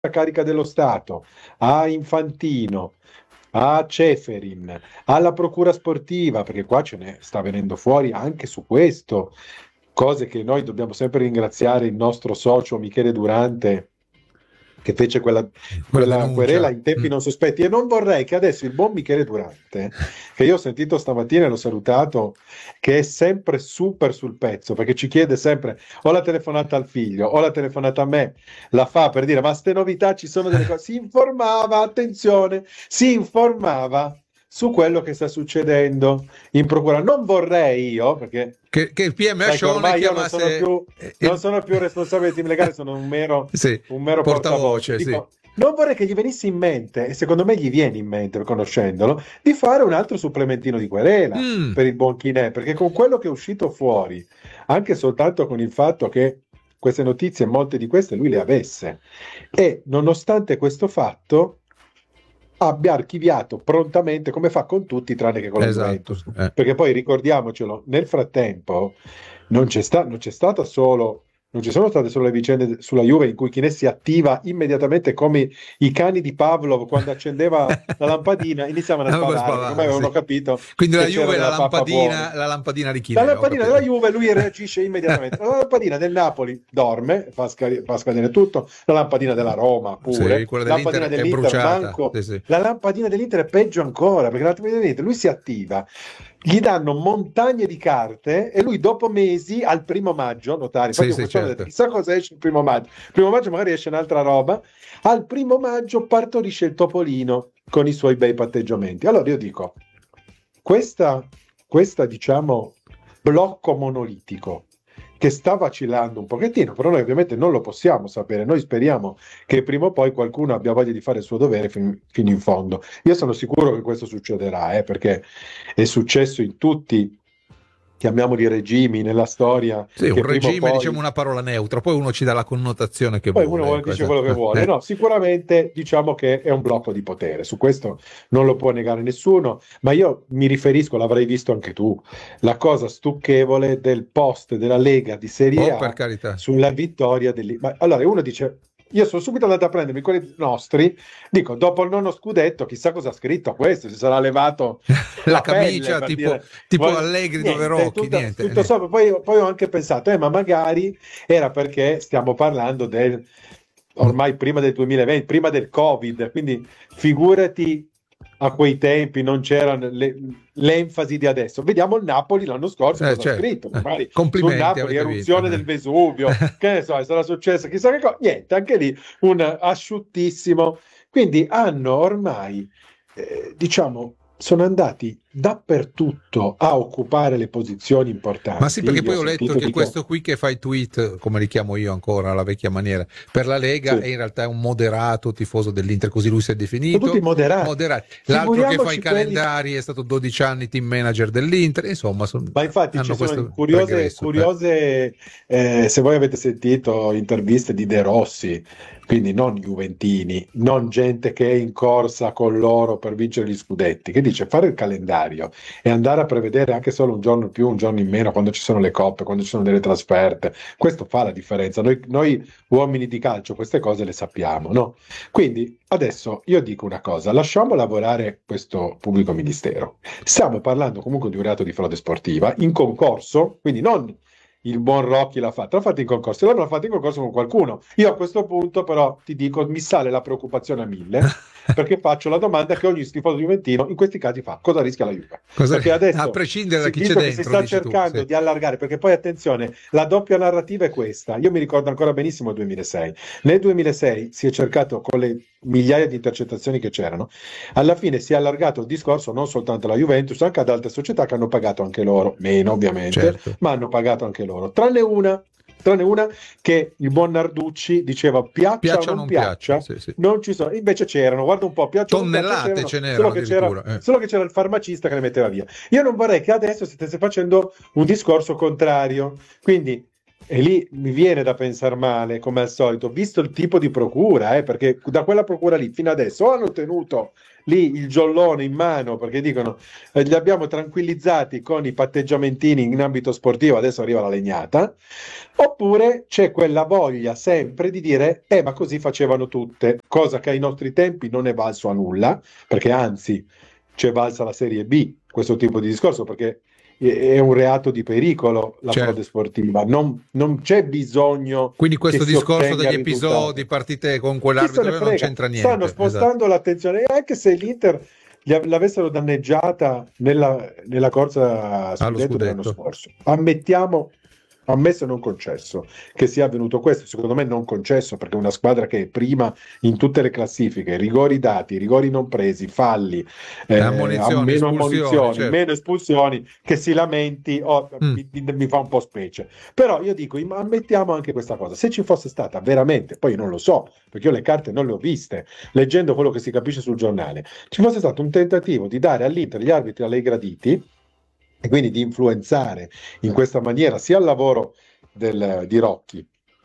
carica dello Stato, a Infantino, a Ceferin, alla procura sportiva, perché qua ce ne sta venendo fuori anche su questo, cose che noi dobbiamo sempre ringraziare il nostro socio Michele Durante, che fece quella quella querela denuncia. in tempi non sospetti. E non vorrei che adesso il buon Michele Durante, che io ho sentito stamattina e l'ho salutato, che è sempre super sul pezzo, perché ci chiede sempre o la telefonata al figlio o la telefonata a me, la fa per dire ma ste novità ci sono delle cose. Si informava, attenzione, si informava su quello che sta succedendo in procura. Non vorrei io, perché Che il PMA sai che Sean ormai io chiamasse non sono più responsabile del team legale, sono sì, un mero portavoce. portavoce, sì. Dico, non vorrei che gli venisse in mente, e secondo me gli viene in mente, conoscendolo, di fare un altro supplementino di querela Mm. per il buon Chinè, perché con quello che è uscito fuori, anche soltanto con il fatto che queste notizie, molte di queste, lui le avesse, e nonostante questo fatto abbia archiviato prontamente, come fa con tutti, tranne che con la Esatto. Juventus. Perché poi ricordiamocelo, nel frattempo non c'è stata solo, non ci sono state solo le vicende sulla Juve in cui Chiesa si attiva immediatamente come i cani di Pavlov quando accendeva la lampadina, iniziavano a Non può sparare, perché ormai spavare, sì. avevano capito Quindi la che c'era Juve è della pappa buona. la lampadina di La Chinea, ho lampadina della capito. Juve, lui reagisce immediatamente. La lampadina del Napoli dorme, fa scadere tutto. La lampadina della Roma Sì, pure. quella La lampadina dell'Inter è dell'Inter bruciata. manco. Sì, sì. La lampadina dell'Inter è peggio ancora, perché la lampadina dell'Inter lui si attiva, gli danno montagne di carte e lui dopo mesi, al 1° maggio, notare, infatti Sì, io sì, quest'anno ho detto, certo. chissà cosa esce il 1° maggio. Il 1° maggio magari esce un'altra roba. Al 1° maggio partorisce il Topolino con i suoi bei patteggiamenti. Allora io dico, questa, diciamo, blocco monolitico che sta vacillando un pochettino, però noi ovviamente non lo possiamo sapere, noi speriamo che prima o poi qualcuno abbia voglia di fare il suo dovere fino in fondo. Io sono sicuro che questo succederà, perché è successo in tutti, chiamiamoli regimi, nella storia, Sì, un che prima o regime, diciamo poi una parola neutra, poi uno ci dà la connotazione che poi uno vuole. Ecco, dice quello che esatto. vuole. No, sicuramente diciamo che è un blocco di potere, su questo non lo può negare nessuno, ma io mi riferisco, l'avrai visto anche tu, la cosa stucchevole del post della Lega di Serie Oh, per A carità. sulla vittoria Ma allora uno dice, io sono subito andato a prendermi quelli nostri, dico, dopo il nono scudetto, chissà cosa ha scritto questo, si sarà levato La la pelle camicia per tipo, dire, tipo Allegri dove niente, Rocchi, tutto, niente, tutto niente. sopra. Poi ho anche pensato, ma magari era perché stiamo parlando del ormai prima del 2020, prima del Covid, quindi figurati a quei tempi non c'era l'enfasi di adesso. Vediamo il Napoli l'anno scorso cosa ha Certo. scritto, magari sul Complimenti, Napoli, avete vinto. eruzione del Vesuvio, che ne so, sarà successo chissà che cosa. Niente, anche lì un asciuttissimo. Quindi hanno ormai, diciamo, sono andati dappertutto a occupare le posizioni Ma sì, importanti. perché Io ho poi ho letto sentito che dico, questo qui che fa i tweet, come li chiamo io ancora alla vecchia maniera, per la Lega è sì, in realtà un moderato tifoso dell'Inter, così lui si è sono tutti definito. moderati. Moderato. L'altro che fa i Figuriamoci quelli. calendari è stato 12 anni team manager dell'Inter, insomma, Ma infatti ci hanno sono questo curiose, pregresso. curiose se voi avete sentito interviste di De Rossi, quindi non Juventini, non gente che è in corsa con loro per vincere gli scudetti, che dice fare il calendario e andare a prevedere anche solo un giorno in più, un giorno in meno, quando ci sono le coppe, quando ci sono delle trasferte, questo fa la differenza. Noi uomini di calcio queste cose le sappiamo, no? Quindi adesso io dico una cosa, lasciamo lavorare questo pubblico ministero. Stiamo parlando comunque di un reato di frode sportiva in concorso, quindi non il buon Rocchi l'ha fatto in concorso, loro l'hanno fatto in concorso con qualcuno. Io a questo punto però ti dico, mi sale la preoccupazione a 1000, perché faccio la domanda che ogni schifoso juventino in questi casi fa, cosa rischia la Juve? Cosa- Perché A adesso, prescindere da chi c'è visto che si dentro, sta dici tu. cercando Sì. di allargare, perché poi attenzione, la doppia narrativa è questa, io mi ricordo ancora benissimo il 2006, nel 2006 si è cercato con le migliaia di intercettazioni che c'erano, alla fine si è allargato il discorso non soltanto alla Juventus, anche ad altre società che hanno pagato anche loro, meno ovviamente, Certo. ma hanno pagato anche loro, tranne una che il buon Narducci diceva piaccia o Piaccia o non non piaccia, piaccia, sì, sì. non ci sono, invece c'erano, guarda un po', piaccia o non piaccia, Tonnellate c'erano, ce n'erano addirittura. solo che c'era il farmacista che le metteva via. Io non vorrei che adesso si stesse facendo un discorso contrario, quindi E lì mi viene da pensare male, come al solito, visto il tipo di procura, perché da quella procura lì fino adesso o hanno tenuto lì il giallone in mano perché dicono li abbiamo tranquillizzati con i patteggiamentini in ambito sportivo, adesso arriva la legnata, oppure c'è quella voglia sempre di dire ma così facevano tutte, cosa che ai nostri tempi non è valso a nulla, perché anzi c'è valsa la Serie B, questo tipo di discorso, perché è un reato di pericolo la frode Certo. sportiva, non c'è bisogno Quindi che questo si discorso ottenga degli il risultato. episodi, partite con Chi se ne quell'arbitro non frega? c'entra Stanno niente. Esatto. spostando l'attenzione, anche se l'Inter l'avessero danneggiata nella corsa Allo scudetto dell'anno scudetto. scorso. Ammesso e non concesso che sia avvenuto questo, secondo me non concesso perché una squadra che è prima in tutte le classifiche, rigori dati, rigori non presi, falli, Ammonizioni, meno espulsioni, ammonizioni, certo. meno espulsioni, che si lamenti, Mm. mi fa un po' specie. Però io dico, ammettiamo anche questa cosa. Se ci fosse stata veramente, poi io non lo so, perché io le carte non le ho viste, leggendo quello che si capisce sul giornale, ci fosse stato un tentativo di dare all'Inter gli arbitri a lei graditi e quindi di influenzare in questa maniera sia il lavoro di Rocchi,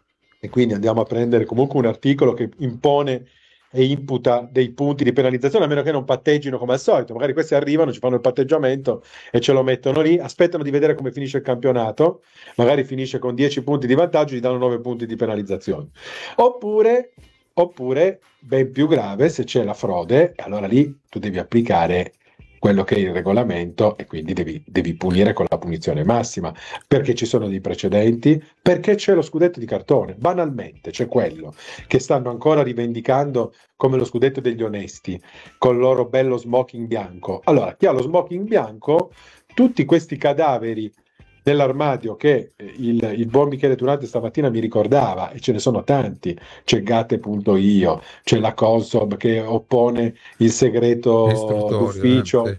e quindi andiamo a prendere comunque un articolo che impone e imputa dei punti di penalizzazione, a meno che non patteggino come al solito. Magari questi arrivano, ci fanno il patteggiamento e ce lo mettono lì, aspettano di vedere come finisce il campionato, magari finisce con 10 punti di vantaggio, gli danno 9 punti di penalizzazione. Oppure, oppure, ben più grave, se c'è la frode, allora lì tu devi applicare quello che è il regolamento e quindi devi punire con la punizione massima, perché ci sono dei precedenti, perché c'è lo scudetto di cartone, banalmente c'è quello che stanno ancora rivendicando come lo scudetto degli onesti, con il loro bello smoking bianco. Allora, chi ha lo smoking bianco, tutti questi cadaveri nell'armadio che il buon Michele Durante stamattina mi ricordava, e ce ne sono tanti, c'è Gatte.io, c'è la Consob che oppone il segreto Istruttorio, sì. d'ufficio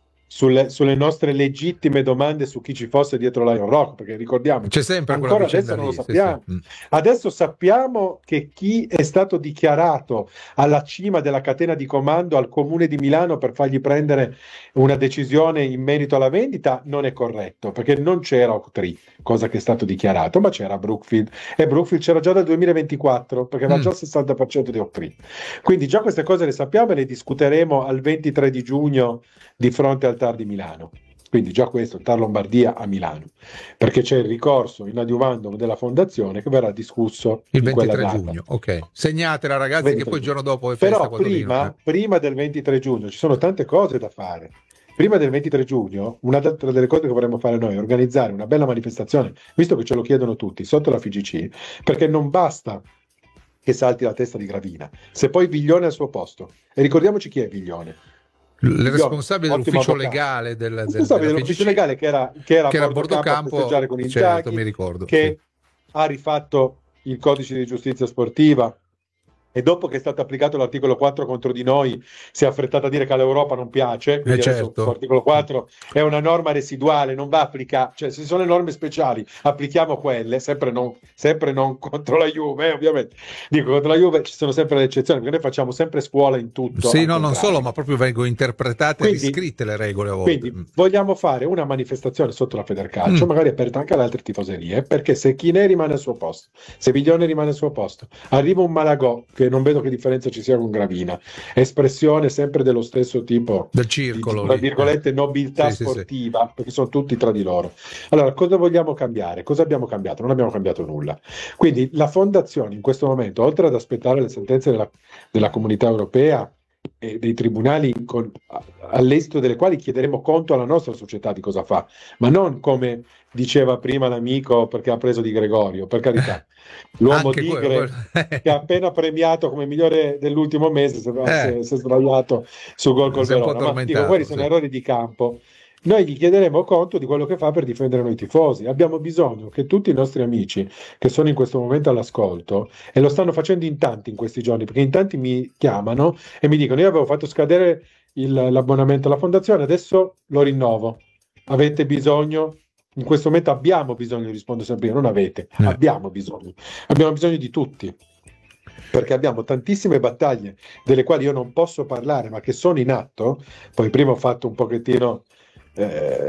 sulle nostre legittime domande su chi ci fosse dietro Lion Rock, perché C'è ricordiamoci, sempre quella ancora vicenda adesso non lo lì, sì, sì. sappiamo. Adesso sappiamo che chi è stato dichiarato alla cima della catena di comando al Comune di Milano per fargli prendere una decisione in merito alla vendita non è corretto, perché non c'era Octree, cosa che è stato dichiarato, ma c'era Brookfield, e Brookfield c'era già dal 2024, perché aveva già Mm. il 60% di Octree. Quindi già queste cose le sappiamo e le discuteremo al 23 di giugno di fronte al TAR di Milano. Quindi già questo, il TAR Lombardia a Milano, perché c'è il ricorso in adiuvandum della fondazione che verrà discusso Il in quella 23 data. giugno, ok. Segnatela ragazzi che 23 poi il giorno giugno. dopo è festa Però qua a Torino. prima del 23 giugno ci sono tante cose da fare. Prima del 23 giugno, una delle cose che vorremmo fare noi è organizzare una bella manifestazione, visto che ce lo chiedono tutti, sotto la FIGC, perché non basta che salti la testa di Gravina, se poi Viglione è al suo posto. E ricordiamoci chi è Viglione. Il Viglione, responsabile ottimo dell'ufficio avvocato. legale Responsabile della dell'ufficio FIGC, legale che era a che era a bordo bordo campo a festeggiare campo, con certo, mi Inzaghi, ricordo, sì. che ha rifatto il codice di giustizia sportiva e dopo che è stato applicato l'articolo 4 contro di noi si è affrettato a dire che all'Europa non piace, quindi adesso Certo. l'articolo 4 è una norma residuale, non va applicata, cioè se sono le norme speciali applichiamo quelle, sempre non contro la Juve, ovviamente. Dico, contro la Juve ci sono sempre le eccezioni, perché noi facciamo sempre scuola in tutto Sì, al no, non solo, contrario. ma proprio vengono interpretate e Quindi, riscritte le regole a volte. quindi vogliamo fare una manifestazione sotto la Federcalcio, Mm. magari aperta anche ad altre tifoserie, perché se Chinè rimane al suo posto, se Viglione rimane al suo posto, arriva un Malagò, che non vedo che differenza ci sia con Gravina, espressione sempre dello stesso tipo Del di, circolo tra lì. virgolette, nobiltà Sì, sì, sì. sportiva, perché sono tutti tra di loro. Allora, cosa vogliamo cambiare? Cosa abbiamo cambiato? Non abbiamo cambiato nulla. Quindi la fondazione in questo momento, oltre ad aspettare le sentenze della Comunità Europea, e dei tribunali all'esito delle quali chiederemo conto alla nostra società di cosa fa, ma non come diceva prima l'amico perché ha preso Di Gregorio, per carità, l'uomo Anche quello. tigre che ha appena premiato come migliore dell'ultimo mese si è sdraiato su gol col Si è un po' Verona, ma dico, quelli addormentato, sono sì. errori di campo. Noi gli chiederemo conto di quello che fa per difendere noi tifosi. Abbiamo bisogno che tutti i nostri amici che sono in questo momento all'ascolto, e lo stanno facendo in tanti in questi giorni, perché in tanti mi chiamano e mi dicono: Io avevo fatto scadere l'abbonamento alla fondazione, adesso lo rinnovo. Avete bisogno? In questo momento abbiamo bisogno, rispondo sempre io, non avete, Eh. abbiamo bisogno. Abbiamo bisogno di tutti, perché abbiamo tantissime battaglie delle quali io non posso parlare, ma che sono in atto. Poi prima ho fatto un pochettino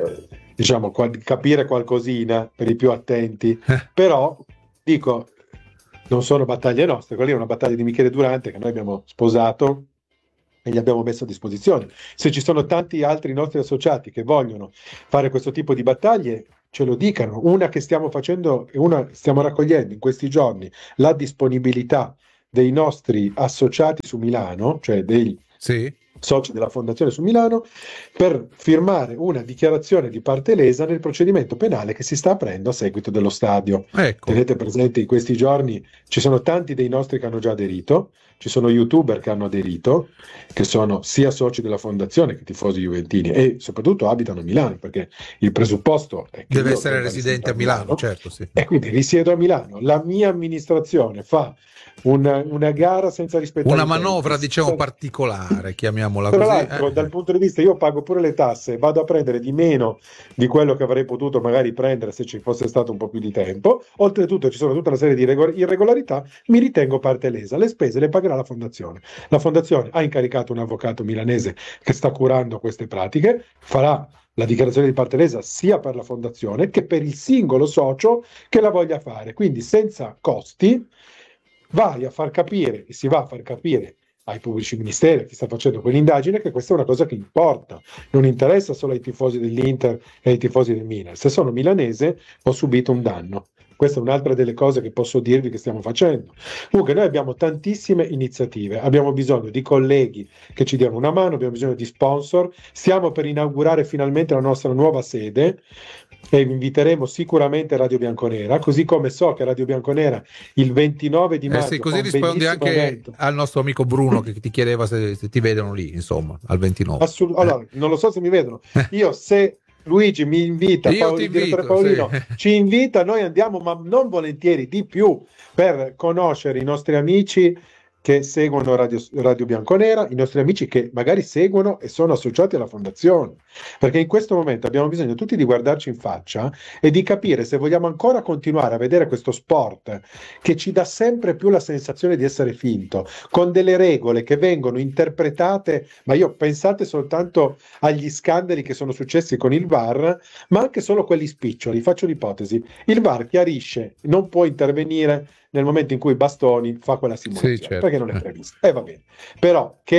diciamo, capire qualcosina per i più attenti, però dico, non sono battaglie nostre, quella è una battaglia di Michele Durante che noi abbiamo sposato e gli abbiamo messo a disposizione. Se ci sono tanti altri nostri associati che vogliono fare questo tipo di battaglie, ce lo dicano. Una che stiamo facendo e una stiamo raccogliendo in questi giorni, la disponibilità dei nostri associati su Milano, cioè dei Sì, soci della Fondazione su Milano, per firmare una dichiarazione di parte lesa nel procedimento penale che si sta aprendo a seguito dello stadio. ecco. Tenete presente, in questi giorni ci sono tanti dei nostri che hanno già aderito, ci sono YouTuber che hanno aderito, che sono sia soci della fondazione che tifosi juventini e soprattutto abitano a Milano, perché il presupposto è che Deve io essere debba residente risiedere a a Milano, Milano certo, sì. e quindi risiedo a Milano. La mia amministrazione fa una gara senza rispettare Una i tempi. manovra, diciamo, particolare, chiamiamola Tra così. l'altro, dal punto di vista, io pago pure le tasse, vado a prendere di meno di quello che avrei potuto magari prendere se ci fosse stato un po' più di tempo. Oltretutto, ci sono tutta una serie di irregolarità, mi ritengo parte lesa. Le spese le pagherà la fondazione. La fondazione ha incaricato un avvocato milanese che sta curando queste pratiche, farà la dichiarazione di parte lesa sia per la fondazione che per il singolo socio che la voglia fare. Quindi, senza costi, vai a far capire e si va a far capire ai pubblici ministeri, a chi sta facendo quell'indagine, che questa è una cosa che importa, non interessa solo ai tifosi dell'Inter e ai tifosi del Milan. Se sono milanese ho subito un danno. Questa è un'altra delle cose che posso dirvi che stiamo facendo. Comunque noi abbiamo tantissime iniziative, abbiamo bisogno di colleghi che ci diano una mano, abbiamo bisogno di sponsor, stiamo per inaugurare finalmente la nostra nuova sede e inviteremo sicuramente Radio Bianconera, così come so che Radio Bianconera il 29 di Sì, maggio fa così un rispondi bellissimo anche evento. al nostro amico Bruno che ti chiedeva se ti vedono lì, insomma, al 29. Allora, non lo so se mi vedono. Io se Luigi mi invita, Io ti il direttore invito, sì. Paolino ci invita, noi andiamo, ma non volentieri, di più, per conoscere i nostri amici che seguono Radio Bianconera, i nostri amici che magari seguono e sono associati alla fondazione. Perché in questo momento abbiamo bisogno tutti di guardarci in faccia e di capire se vogliamo ancora continuare a vedere questo sport che ci dà sempre più la sensazione di essere finto, con delle regole che vengono interpretate, ma io pensate soltanto agli scandali che sono successi con il VAR, ma anche solo quelli spiccioli. Faccio l'ipotesi: il VAR chiarisce, non può intervenire nel momento in cui Bastoni fa quella Sì, simulazione, perché certo. non è previsto. E va bene. Però che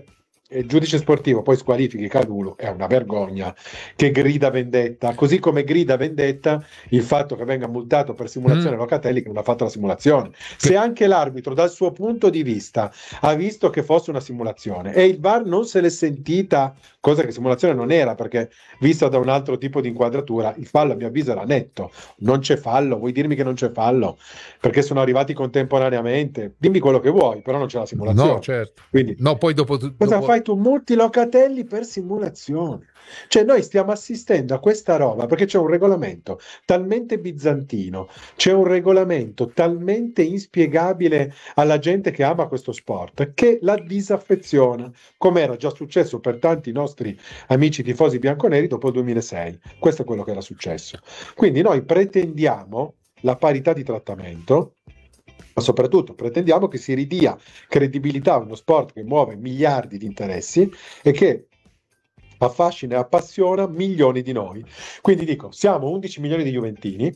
il giudice sportivo poi squalifichi Calulu è una vergogna che grida vendetta, così come grida vendetta il fatto che venga multato per Mm. simulazione Locatelli che non ha fatto la simulazione. Se anche l'arbitro dal suo punto di vista ha visto che fosse una simulazione e il VAR non se l'è sentita, cosa che simulazione non era, perché vista da un altro tipo di inquadratura, il fallo a mio avviso era netto, non c'è fallo, vuoi dirmi che non c'è fallo? Perché sono arrivati contemporaneamente, dimmi quello che vuoi, però non c'è la No, simulazione. certo. Quindi No, poi cosa dopo. fai tu? Multi Locatelli per simulazione. Cioè noi stiamo assistendo a questa roba perché c'è un regolamento talmente bizantino, c'è un regolamento talmente inspiegabile alla gente che ama questo sport che la disaffeziona, come era già successo per tanti nostri amici tifosi bianconeri dopo il 2006. Questo è quello che era successo. Quindi noi pretendiamo la parità di trattamento, ma soprattutto pretendiamo che si ridia credibilità a uno sport che muove miliardi di interessi e che affascina e appassiona milioni di noi. Quindi dico, siamo 11 milioni di juventini,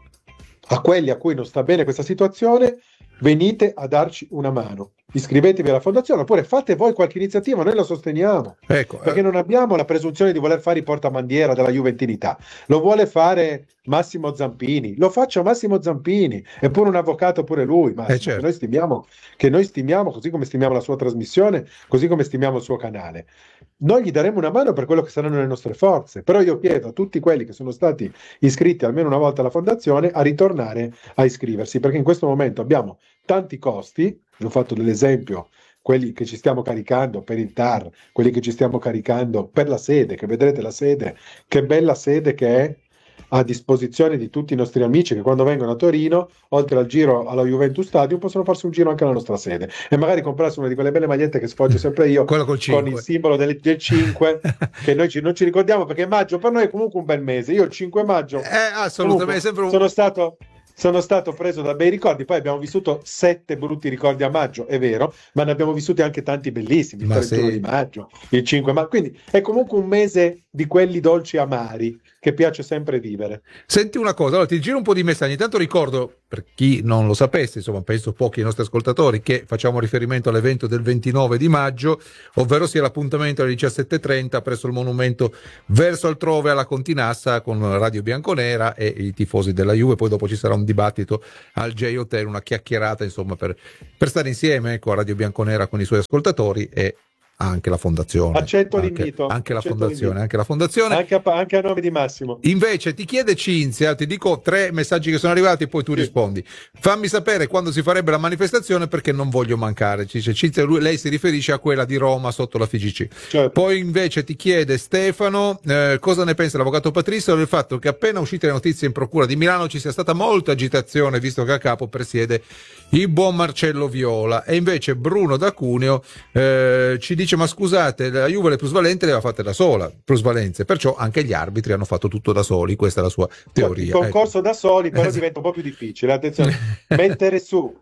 a quelli a cui non sta bene questa situazione, venite a darci una mano. Iscrivetevi alla fondazione oppure fate voi qualche iniziativa, noi la sosteniamo, Ecco, perché non abbiamo la presunzione di voler fare i portabandiera della juventinità. Lo vuole fare Massimo Zampini, lo faccia Massimo Zampini, è pure un avvocato pure lui, Massimo, certo. che noi stimiamo, così come stimiamo la sua trasmissione, così come stimiamo il suo canale. Noi gli daremo una mano per quello che saranno le nostre forze, però io chiedo a tutti quelli che sono stati iscritti almeno una volta alla fondazione a ritornare a iscriversi, perché in questo momento abbiamo tanti costi, vi ho fatto dell'esempio, quelli che ci stiamo caricando per il TAR, quelli che ci stiamo caricando per la sede, che vedrete la sede, che bella sede che è a disposizione di tutti i nostri amici che quando vengono a Torino, oltre al giro alla Juventus Stadium, possono farsi un giro anche alla nostra sede e magari comprarsi una di quelle belle magliette che sfoggio sempre io Quello col con il 5. simbolo del 5 che noi non ci ricordiamo perché maggio per noi è comunque un bel mese. Io il 5 maggio Assolutamente, comunque sempre un. sono stato preso da bei ricordi, poi abbiamo vissuto 7 brutti ricordi a maggio, è vero, ma ne abbiamo vissuti anche tanti bellissimi, il Ma 31 di sì. maggio, il 5 maggio, quindi è comunque un mese di quelli dolci amari che piace sempre vivere. Senti una cosa, allora ti giro un po' di messaggi. Intanto ricordo, per chi non lo sapesse, insomma penso pochi dei nostri ascoltatori, che facciamo riferimento all'evento del 29 di maggio, ovvero sia l'appuntamento alle 17:30 presso il monumento Verso Altrove alla Continassa con Radio Bianconera e i tifosi della Juve. Poi dopo ci sarà un dibattito al J Hotel, una chiacchierata insomma per stare insieme, ecco, a Radio Bianconera con i suoi ascoltatori e anche la fondazione. Accetto l'invito. Anche la Accetto fondazione, l'invito. anche la fondazione. Anche a nome di Massimo. Invece ti chiede Cinzia, ti dico 3 messaggi che sono arrivati, poi tu rispondi. Fammi sapere quando si farebbe la manifestazione perché non voglio mancare. Ci dice Cinzia, lei si riferisce a quella di Roma sotto la FIGC. Certo. Poi invece ti chiede Stefano cosa ne pensa l'avvocato Patrizio del fatto che appena uscite le notizie in procura di Milano ci sia stata molta agitazione visto che a capo presiede il buon Marcello Viola. E invece Bruno da Cuneo ci dice ma scusate, la Juve le plusvalenze le aveva fatte da sola, plusvalenze, perciò anche gli arbitri hanno fatto tutto da soli, questa è la sua teoria. Il concorso da soli però diventa un po' più difficile, attenzione, mettere su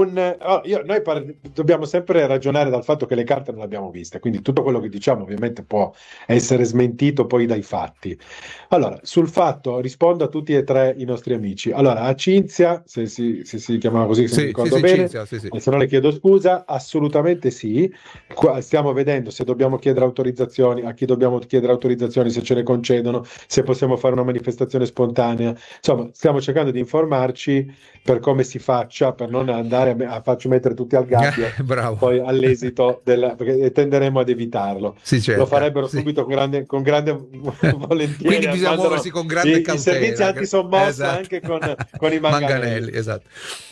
noi dobbiamo sempre ragionare dal fatto che le carte non le abbiamo viste, quindi tutto quello che diciamo ovviamente può essere smentito poi dai fatti. Allora, sul fatto rispondo a tutti e 3 i nostri amici. Allora, a Cinzia, se si chiamava così, se mi ricordo bene, Cinzia, sì. se non le chiedo scusa, assolutamente sì. Qua stiamo vedendo se dobbiamo chiedere autorizzazioni, a chi dobbiamo chiedere autorizzazioni, se ce ne concedono, se possiamo fare una manifestazione spontanea. Insomma, stiamo cercando di informarci per come si faccia, per non andare a farci mettere tutti al gabbio Bravo. poi all'esito perché tenderemo ad evitarlo. Lo farebbero subito con grande volentieri. Quindi bisogna muoversi con grande cautela. I servizi antisommossa, esatto. Anche con i manganelli. Esatto.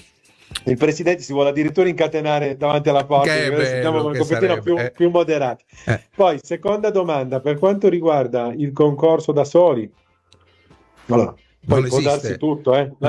Il presidente si vuole addirittura incatenare davanti alla porta, siamo un pochettino più moderati. Poi, seconda domanda, per quanto riguarda il concorso da soli, allora, poi può darsi tutto,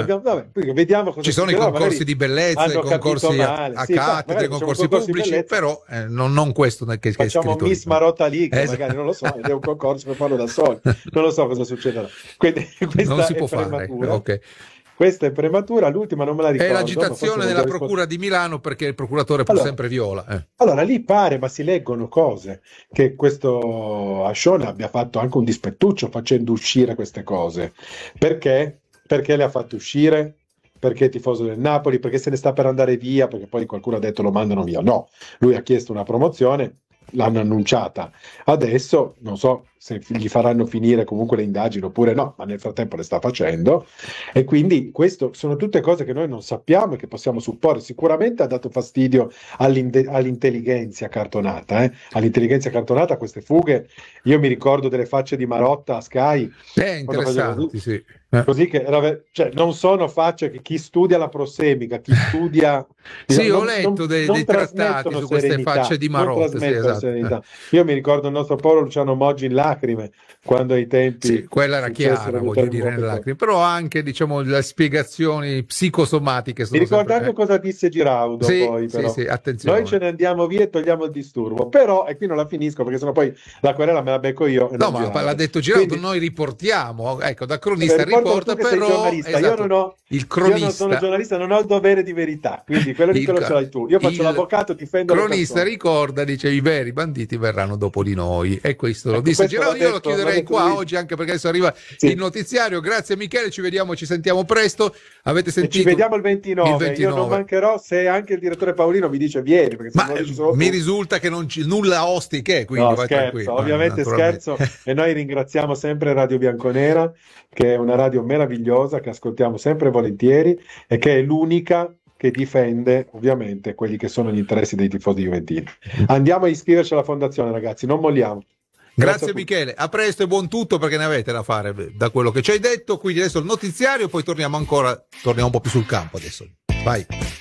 vediamo cosa ci sono i concorsi di bellezza, i concorsi a cattedre, i concorsi pubblici, però non questo che facciamo è Miss Marotta League, magari non lo so, ed è un concorso per farlo da soli, non lo so cosa succederà. Quindi questa non si può prematura. Fare, okay. Questa è prematura, l'ultima non me la ricordo. È l'agitazione della procura di Milano perché il procuratore pur sempre Viola. Allora, lì pare, ma si leggono cose, che questo Ascione abbia fatto anche un dispettuccio facendo uscire queste cose. Perché? Perché le ha fatte uscire? Perché è tifoso del Napoli? Perché se ne sta per andare via? Perché poi qualcuno ha detto lo mandano via. No, lui ha chiesto una promozione, l'hanno annunciata. Adesso non so se gli faranno finire comunque le indagini oppure no, ma nel frattempo le sta facendo, e quindi questo sono tutte cose che noi non sappiamo e che possiamo supporre. Sicuramente ha dato fastidio all'intelligenza cartonata, all'intelligenza cartonata queste fughe. Io mi ricordo delle facce di Marotta a Sky, interessanti, sì. Così che non sono facce che chi studia la prossemica, chi studia sì, ho letto dei trattati su queste facce di Marotta, sì, esatto. Io mi ricordo il nostro povero Luciano Moggi in lacrime quando ai tempi sì, quella era chiara, voglio dire, nelle lacrime, però anche diciamo le spiegazioni psicosomatiche sono mi ricordo anche cosa disse Giraudo, poi però sì, attenzione. Noi ce ne andiamo via e togliamo il disturbo, però e qui non la finisco perché sennò poi la querela me la becco io no, ma l'ha detto Giraudo. Quindi, noi riportiamo, ecco, da cronista riporta, però esatto, io non ho il cronista, io non sono giornalista, non ho il dovere di verità, quindi quello ce l'hai tu, io faccio l'avvocato, difendo il cronista, ricorda, dice i veri banditi verranno dopo di noi, e questo lo disse Giraudo. Io lo chiuderei qua oggi, anche perché adesso arriva il notiziario. Grazie Michele, ci vediamo, ci sentiamo presto. Avete sentito? E ci vediamo il 29. Io non mancherò, se anche il direttore Paolino mi dice vieni, perché ma mi risulta che non nulla ostiche, quindi vai tranquillo. Ovviamente scherzo, e noi ringraziamo sempre Radio Bianconera, che è una radio meravigliosa che ascoltiamo sempre volentieri e che è l'unica che difende ovviamente quelli che sono gli interessi dei tifosi juventini. Andiamo a iscriverci alla fondazione, ragazzi, non molliamo. Grazie Michele, a presto e buon tutto, perché ne avete da fare da quello che ci hai detto. Quindi adesso il notiziario, poi torniamo un po' più sul campo adesso. Vai.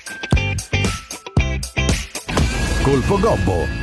Colpo Gobbo.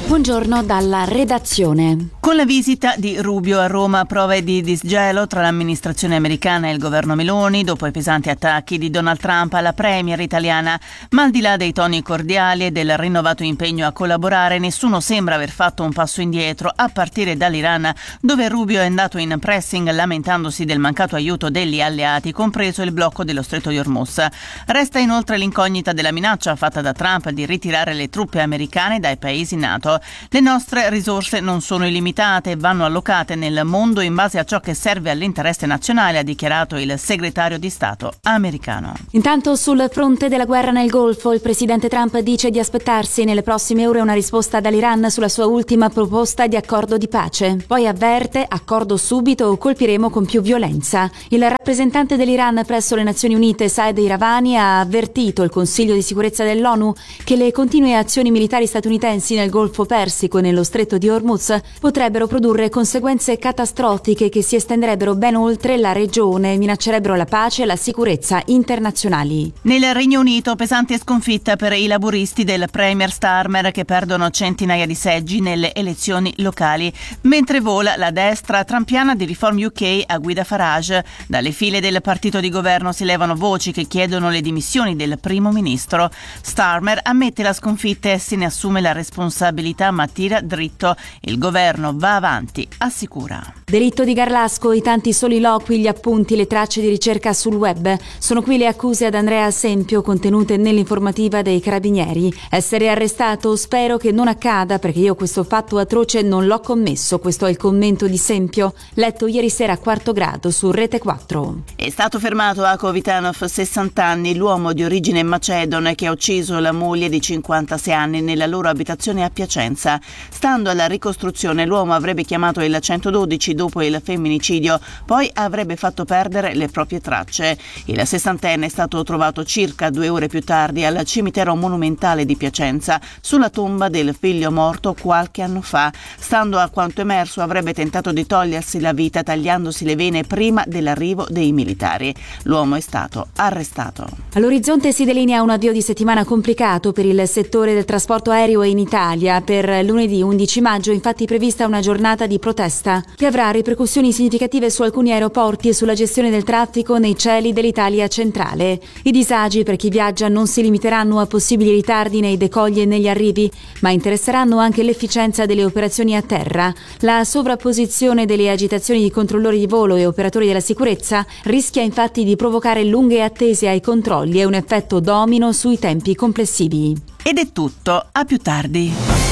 Buongiorno dalla redazione. Con la visita di Rubio a Roma, prove di disgelo tra l'amministrazione americana e il governo Meloni dopo i pesanti attacchi di Donald Trump alla premier italiana, ma al di là dei toni cordiali e del rinnovato impegno a collaborare, nessuno sembra aver fatto un passo indietro, a partire dall'Iran, dove Rubio è andato in pressing lamentandosi del mancato aiuto degli alleati, compreso il blocco dello Stretto di Hormuz. Resta inoltre l'incognita della minaccia fatta da Trump di ritirare le truppe americane dai paesi NATO. Le nostre risorse non sono illimitate e vanno allocate nel mondo in base a ciò che serve all'interesse nazionale, ha dichiarato il segretario di Stato americano. Intanto sul fronte della guerra nel Golfo, il presidente Trump dice di aspettarsi nelle prossime ore una risposta dall'Iran sulla sua ultima proposta di accordo di pace. Poi avverte: accordo subito o colpiremo con più violenza. Il rappresentante dell'Iran presso le Nazioni Unite, Saad Iravani, ha avvertito il Consiglio di sicurezza dell'ONU che le continue azioni militari statunitensi nel Golfo Persico e nello Stretto di Hormuz potrebbero produrre conseguenze catastrofiche che si estenderebbero ben oltre la regione e minaccerebbero la pace e la sicurezza internazionali. Nel Regno Unito, pesante sconfitta per i laburisti del premier Starmer, che perdono centinaia di seggi nelle elezioni locali, mentre vola la destra trampiana di Reform UK a guida Farage. Dalle file del partito di governo si levano voci che chiedono le dimissioni del primo ministro. Starmer ammette la sconfitta e se ne assume la responsabilità, ma tira dritto. Il governo va avanti, assicura. Delitto di Garlasco, i tanti soliloqui, gli appunti, le tracce di ricerca sul web. Sono qui le accuse ad Andrea Sempio contenute nell'informativa dei Carabinieri. Essere arrestato? Spero che non accada, perché io questo fatto atroce non l'ho commesso. Questo è il commento di Sempio, letto ieri sera a Quarto Grado su Rete 4. È stato fermato Ako Vitanov, 60 anni, l'uomo di origine macedone che ha ucciso la moglie di 56 anni nella loro abitazione a Piacenza. Stando alla ricostruzione, l'uomo avrebbe chiamato il 112 dopo il femminicidio, poi avrebbe fatto perdere le proprie tracce. Il sessantenne è stato trovato circa 2 ore più tardi al cimitero monumentale di Piacenza, sulla tomba del figlio morto qualche anno fa. Stando a quanto emerso, avrebbe tentato di togliersi la vita tagliandosi le vene prima dell'arrivo dei militari. L'uomo è stato arrestato. All'orizzonte si delinea un avvio di settimana complicato per il settore del trasporto aereo in Italia. Per lunedì 11 maggio è infatti prevista una giornata di protesta che avrà ripercussioni significative su alcuni aeroporti e sulla gestione del traffico nei cieli dell'Italia centrale. I disagi per chi viaggia non si limiteranno a possibili ritardi nei decolli e negli arrivi, ma interesseranno anche l'efficienza delle operazioni a terra. La sovrapposizione delle agitazioni di controllori di volo e operatori della sicurezza rischia infatti di provocare lunghe attese ai controlli e un effetto domino sui tempi complessivi. Ed è tutto, a più tardi.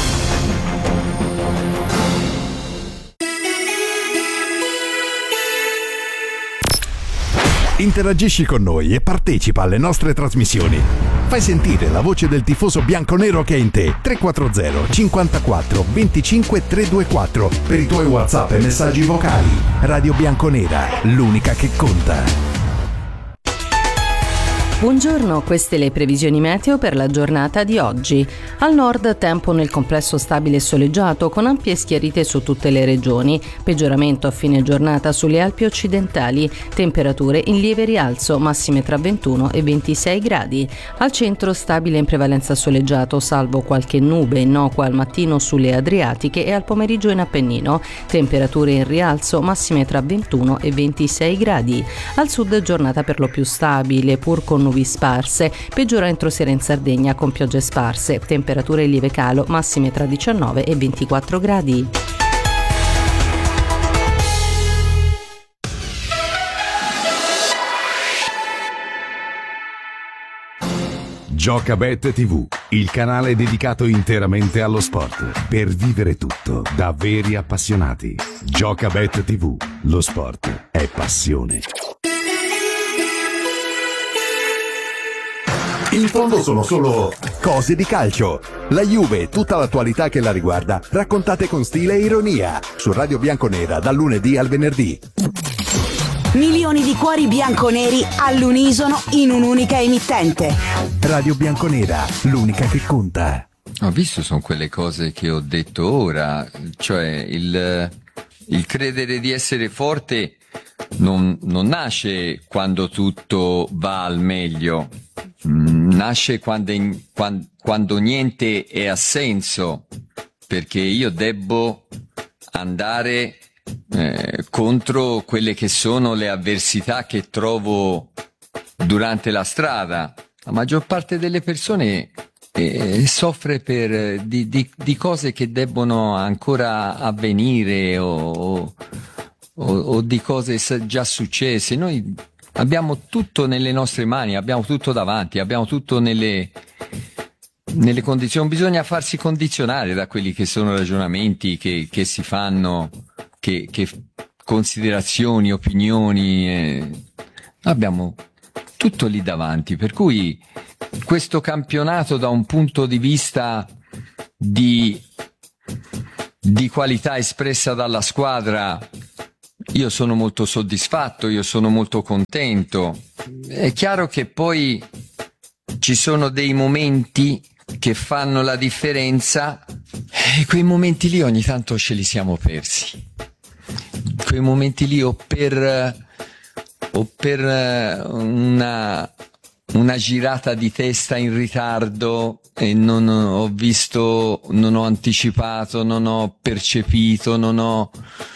Interagisci con noi e partecipa alle nostre trasmissioni. Fai sentire la voce del tifoso bianconero che è in te. 340 54 25 324 per i tuoi WhatsApp e messaggi vocali. Radio Bianconera, l'unica che conta. Buongiorno, queste le previsioni meteo per la giornata di oggi. Al nord tempo nel complesso stabile e soleggiato con ampie schiarite su tutte le regioni, peggioramento a fine giornata sulle Alpi occidentali, temperature in lieve rialzo, massime tra 21 e 26 gradi. Al centro stabile in prevalenza soleggiato, salvo qualche nube innocua al mattino sulle Adriatiche e al pomeriggio in Appennino, temperature in rialzo, massime tra 21 e 26 gradi. Al sud giornata per lo più stabile, pur con nubi sparse, peggiora entro sera in Sardegna con piogge sparse, temperature in lieve calo, massime tra 19 e 24 gradi. Giocabet TV, il canale dedicato interamente allo sport, per vivere tutto da veri appassionati. Giocabet TV, lo sport è passione. In fondo sono solo cose di calcio. La Juve e tutta l'attualità che la riguarda, raccontate con stile e ironia, su Radio Bianconera dal lunedì al venerdì. Milioni di cuori bianconeri all'unisono in un'unica emittente. Radio Bianconera, l'unica che conta. Ho visto, sono quelle cose che ho detto ora, cioè il credere di essere forte non nasce quando tutto va al meglio, nasce quando niente è a senso, perché io debbo andare contro quelle che sono le avversità che trovo durante la strada. La maggior parte delle persone soffre di cose che debbono ancora avvenire o di cose già successe. Noi abbiamo tutto nelle nostre mani, abbiamo tutto davanti, abbiamo tutto nelle condizioni. Bisogna farsi condizionare da quelli che sono ragionamenti che si fanno, che considerazioni, opinioni. Abbiamo tutto lì davanti, per cui questo campionato, da un punto di vista di qualità espressa dalla squadra, io sono molto soddisfatto, io sono molto contento. È chiaro che poi ci sono dei momenti che fanno la differenza e quei momenti lì ogni tanto ce li siamo persi. Quei momenti lì o per una girata di testa in ritardo e non ho visto, non ho anticipato, non ho percepito, non ho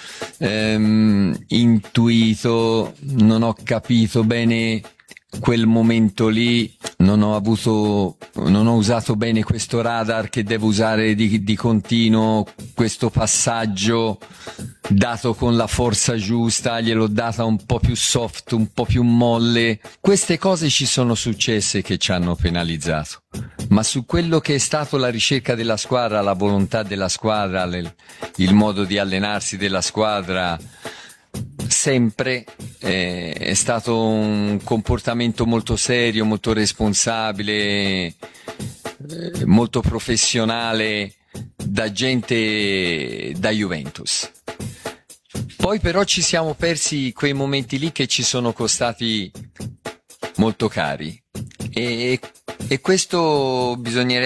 intuito, non ho capito bene quel momento lì, non ho usato bene questo radar che devo usare di continuo, questo passaggio dato con la forza giusta, gliel'ho data un po' più soft, un po' più molle. Queste cose ci sono successe che ci hanno penalizzato, ma su quello che è stato la ricerca della squadra, la volontà della squadra, il modo di allenarsi della squadra, sempre è stato un comportamento molto serio, molto responsabile, molto professionale da gente da Juventus. Poi però ci siamo persi quei momenti lì che ci sono costati molto cari e questo bisognerebbe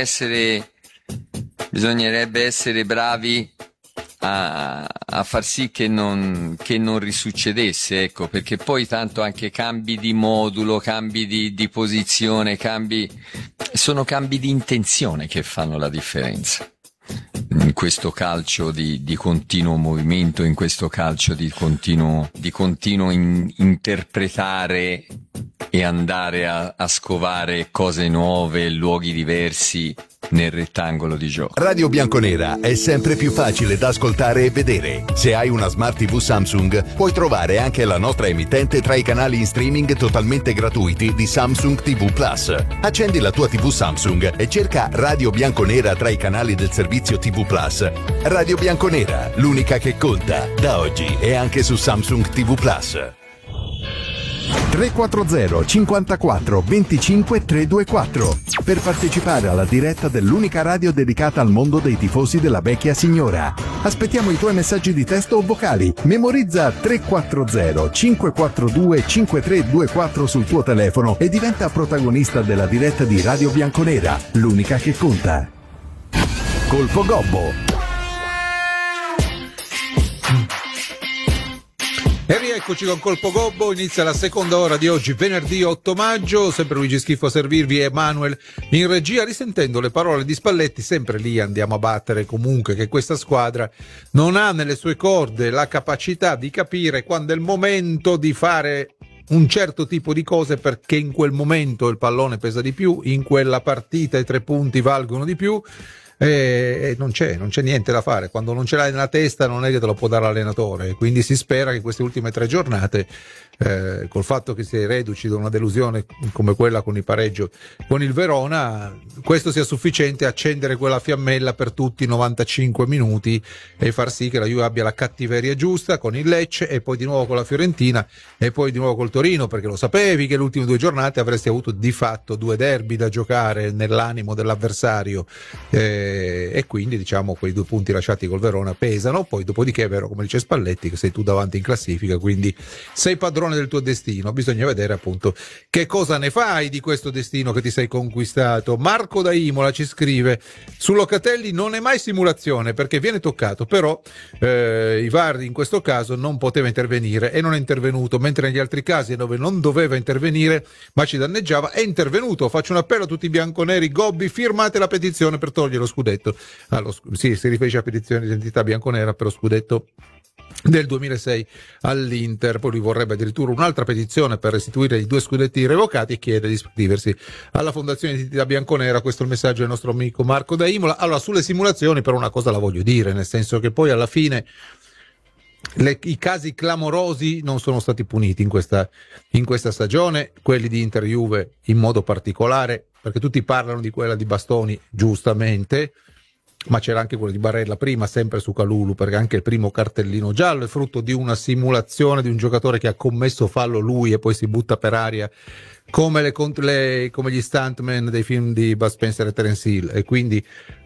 essere bravi a far sì che non risuccedesse, ecco, perché poi tanto anche cambi di modulo, cambi di posizione, sono cambi di intenzione che fanno la differenza in questo calcio di continuo movimento, in questo calcio di continuo interpretare e andare a scovare cose nuove, luoghi diversi nel rettangolo di gioco. Radio Bianconera è sempre più facile da ascoltare e vedere. Se hai una Smart TV Samsung, puoi trovare anche la nostra emittente tra i canali in streaming totalmente gratuiti di Samsung TV Plus. Accendi la tua TV Samsung e cerca Radio Bianconera tra i canali del servizio TV Plus. Radio Bianconera, l'unica che conta, da oggi e anche su Samsung TV Plus. 340 54 25 324 per partecipare alla diretta dell'unica radio dedicata al mondo dei tifosi della vecchia signora. Aspettiamo i tuoi messaggi di testo o vocali. Memorizza 340 542 5324 sul tuo telefono e diventa protagonista della diretta di Radio Bianconera, l'unica che conta. Colpo Gobbo. E rieccoci con Colpo Gobbo, inizia la seconda ora di oggi, venerdì 8 maggio, sempre Luigi Schifo a servirvi e Emanuel in regia. Risentendo le parole di Spalletti, sempre lì andiamo a battere comunque che questa squadra non ha nelle sue corde la capacità di capire quando è il momento di fare un certo tipo di cose, perché in quel momento il pallone pesa di più, in quella partita i 3 punti valgono di più. E non c'è niente da fare. Quando non ce l'hai nella testa non è che te lo può dare l'allenatore, quindi si spera che queste ultime 3 giornate, col fatto che si è reduci da una delusione come quella con il pareggio con il Verona, questo sia sufficiente a accendere quella fiammella per tutti i 95 minuti e far sì che la Juve abbia la cattiveria giusta con il Lecce e poi di nuovo con la Fiorentina e poi di nuovo col Torino, perché lo sapevi che le ultime 2 giornate avresti avuto di fatto 2 derby da giocare nell'animo dell'avversario, e quindi diciamo quei 2 punti lasciati col Verona pesano. Poi dopodiché è vero, come dice Spalletti, che sei tu davanti in classifica, quindi sei padrone del tuo destino. Bisogna vedere appunto che cosa ne fai di questo destino che ti sei conquistato. Marco da Imola ci scrive: su Locatelli non è mai simulazione perché viene toccato, però i VAR in questo caso non poteva intervenire e non è intervenuto, mentre negli altri casi dove non doveva intervenire ma ci danneggiava è intervenuto. Faccio un appello a tutti i bianconeri: Gobbi, firmate la petizione per togliere lo scudetto scudetto, si riferisce a petizione di identità bianconera per lo scudetto del 2006 all'Inter. Poi lui vorrebbe addirittura un'altra petizione per restituire i 2 scudetti revocati e chiede di iscriversi alla Fondazione Identità Bianconera. Questo è il messaggio del nostro amico Marco da Imola. Allora, sulle simulazioni però una cosa la voglio dire, nel senso che poi alla fine i casi clamorosi non sono stati puniti in questa stagione, quelli di Inter Juve in modo particolare, perché tutti parlano di quella di Bastoni giustamente, ma c'era anche quello di Barella prima, sempre su Kalulu, perché anche il primo cartellino giallo è frutto di una simulazione di un giocatore che ha commesso fallo lui e poi si butta per aria come gli stuntman dei film di Bud Spencer e Terence Hill, e quindi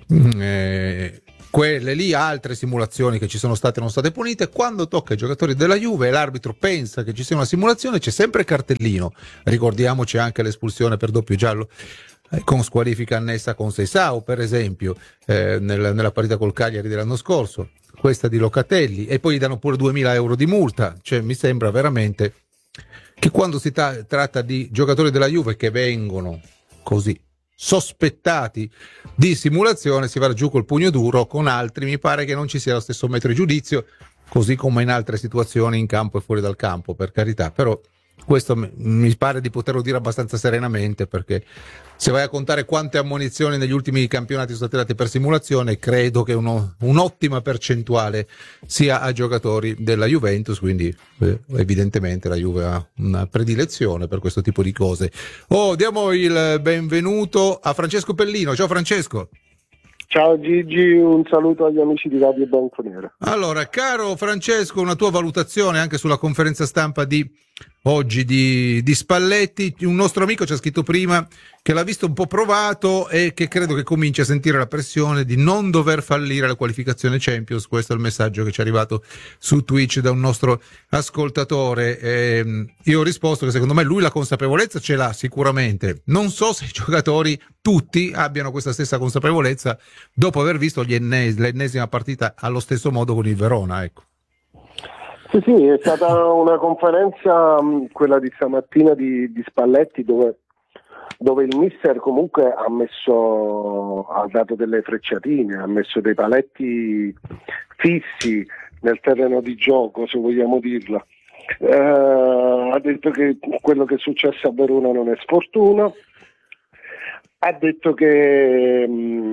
quelle lì, altre simulazioni che ci sono state non state punite. Quando tocca ai giocatori della Juve e l'arbitro pensa che ci sia una simulazione, c'è sempre cartellino. Ricordiamoci anche l'espulsione per doppio giallo con squalifica annessa con Seisao, per esempio, nella partita col Cagliari dell'anno scorso, questa di Locatelli, e poi gli danno pure 2.000 euro di multa. Cioè, mi sembra veramente che quando si tratta di giocatori della Juve che vengono così sospettati di simulazione si va giù col pugno duro, con altri mi pare che non ci sia lo stesso metro di giudizio, così come in altre situazioni in campo e fuori dal campo, per carità. Però questo mi pare di poterlo dire abbastanza serenamente, perché se vai a contare quante ammonizioni negli ultimi campionati sono state date per simulazione, credo che un'ottima percentuale sia a giocatori della Juventus, quindi evidentemente la Juve ha una predilezione per questo tipo di cose. Diamo il benvenuto a Francesco Pellino. Ciao Francesco. Ciao Gigi, un saluto agli amici di Radio Bianconera. Allora, caro Francesco, una tua valutazione anche sulla conferenza stampa di oggi di Spalletti. Un nostro amico ci ha scritto prima che l'ha visto un po' provato e che credo che cominci a sentire la pressione di non dover fallire la qualificazione Champions. Questo è il messaggio che ci è arrivato su Twitch da un nostro ascoltatore. Io ho risposto che secondo me lui la consapevolezza ce l'ha sicuramente. Non so se i giocatori tutti abbiano questa stessa consapevolezza dopo aver visto l'ennesima partita allo stesso modo con il Verona, ecco. Sì, è stata una conferenza, quella di stamattina di Spalletti, dove il mister comunque ha dato delle frecciatine, ha messo dei paletti fissi nel terreno di gioco, se vogliamo dirla. Ha detto che quello che è successo a Verona non è sfortuna, ha detto che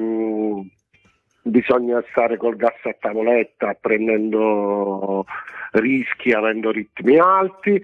bisogna stare col gas a tavoletta, prendendo rischi, avendo ritmi alti.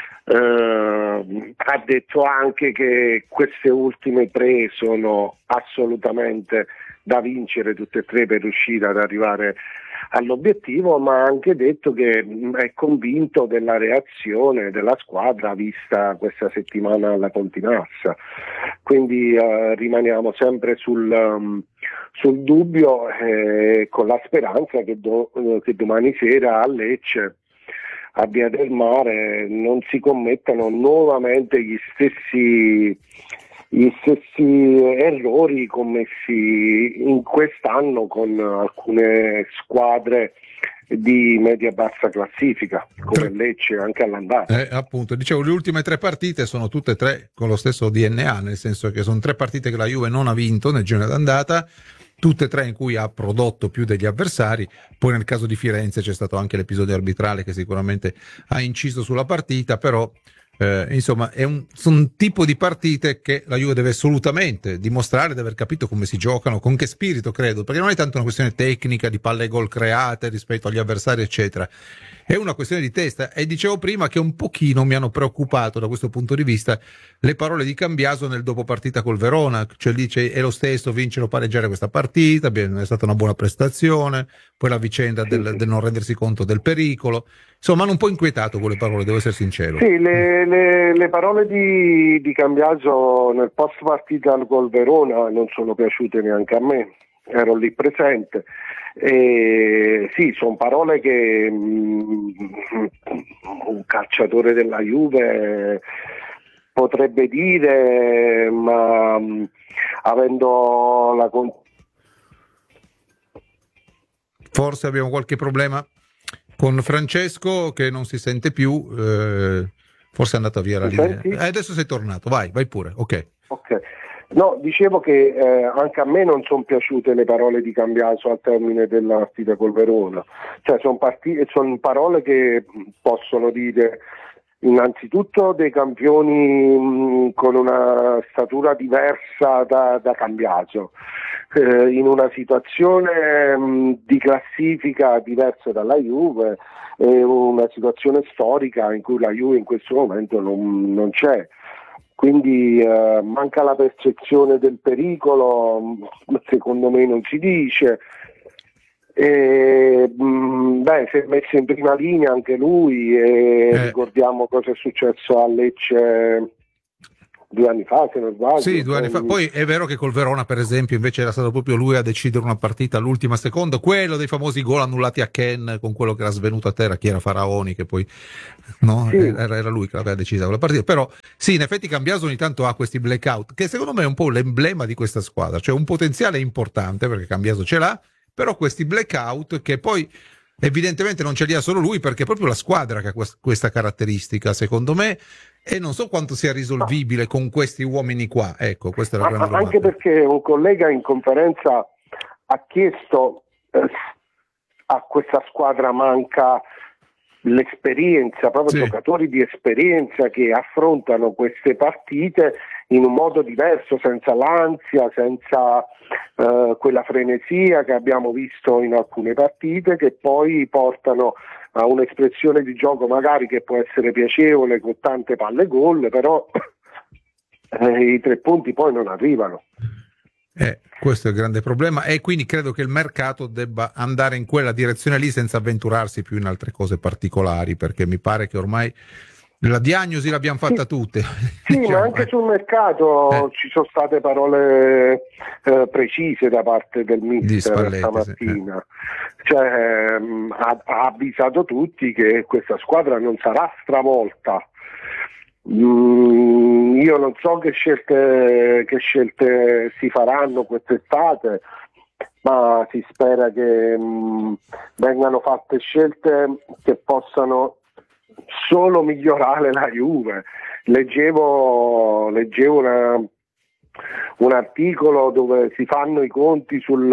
Ha detto anche che queste ultime 3 sono assolutamente da vincere tutte e 3 per riuscire ad arrivare all'obiettivo, ma ha anche detto che è convinto della reazione della squadra vista questa settimana alla Pontinassa. Quindi rimaniamo sempre sul dubbio, con la speranza che domani sera a Lecce, a Via del Mare, non si commettano nuovamente gli stessi errori commessi in quest'anno con alcune squadre di media-bassa classifica, come Lecce anche all'andata. Appunto, dicevo, le ultime 3 partite sono tutte e 3 con lo stesso DNA, nel senso che sono 3 partite che la Juve non ha vinto nel girone d'andata, tutte e 3 in cui ha prodotto più degli avversari. Poi nel caso di Firenze c'è stato anche l'episodio arbitrale che sicuramente ha inciso sulla partita, però insomma sono un tipo di partite che la Juve deve assolutamente dimostrare di aver capito come si giocano, con che spirito, credo, perché non è tanto una questione tecnica di palle gol create rispetto agli avversari eccetera, è una questione di testa. E dicevo prima che un pochino mi hanno preoccupato da questo punto di vista le parole di Cambiaso nel dopo partita col Verona, cioè dice è lo stesso vincere o pareggiare questa partita, è stata una buona prestazione, poi la vicenda del non rendersi conto del pericolo, insomma hanno un po' inquietato quelle parole, devo essere sincero. Sì, le parole di Cambiaso nel post partita col Verona non sono piaciute neanche a me, ero lì presente. Sì, sono parole che un calciatore della Juve potrebbe dire, ma avendo la forse abbiamo qualche problema con Francesco che non si sente più, forse è andata via la linea. Adesso sei tornato, vai pure, ok. No, dicevo che anche a me non sono piaciute le parole di Cambiaso al termine della partita col Verona, cioè sono parole che possono dire innanzitutto dei campioni con una statura diversa da Cambiaso, in una situazione di classifica diversa dalla Juve, una situazione storica in cui la Juve in questo momento non c'è. Quindi manca la percezione del pericolo, secondo me non si dice. Si è messo in prima linea anche lui e ricordiamo cosa è successo a Lecce 2 anni fa, se non sbaglio. Sì, 2 anni fa. Poi è vero che col Verona, per esempio, invece era stato proprio lui a decidere una partita all'ultima seconda, quello dei famosi gol annullati a Ken, con quello che era svenuto a terra, chi era Faraoni, che poi no, sì. era lui che l'aveva decisa quella partita. Però sì, in effetti Cambiaso ogni tanto ha questi blackout, che secondo me è un po' l'emblema di questa squadra, cioè un potenziale importante, perché Cambiaso ce l'ha, però questi blackout che poi evidentemente non ce li ha solo lui, perché è proprio la squadra che ha questa caratteristica, secondo me, e non so quanto sia risolvibile con questi uomini qua. Ecco, questa è la grande domanda. Anche perché un collega in conferenza ha chiesto a questa squadra manca l'esperienza, proprio giocatori di esperienza che affrontano queste partite in un modo diverso, senza l'ansia, senza quella frenesia che abbiamo visto in alcune partite, che poi portano a un'espressione di gioco magari che può essere piacevole con tante palle gol, però i 3 punti poi non arrivano. Questo è il grande problema, e quindi credo che il mercato debba andare in quella direzione lì senza avventurarsi più in altre cose particolari, perché mi pare che ormai la diagnosi l'abbiamo fatta tutte. Sì, diciamo, ma anche sul mercato ci sono state parole precise da parte del mister stamattina. Cioè, ha avvisato tutti che questa squadra non sarà stravolta. Io non so che scelte si faranno quest'estate, ma si spera che vengano fatte scelte che possano solo migliorare la Juve. Leggevo un articolo dove si fanno i conti sui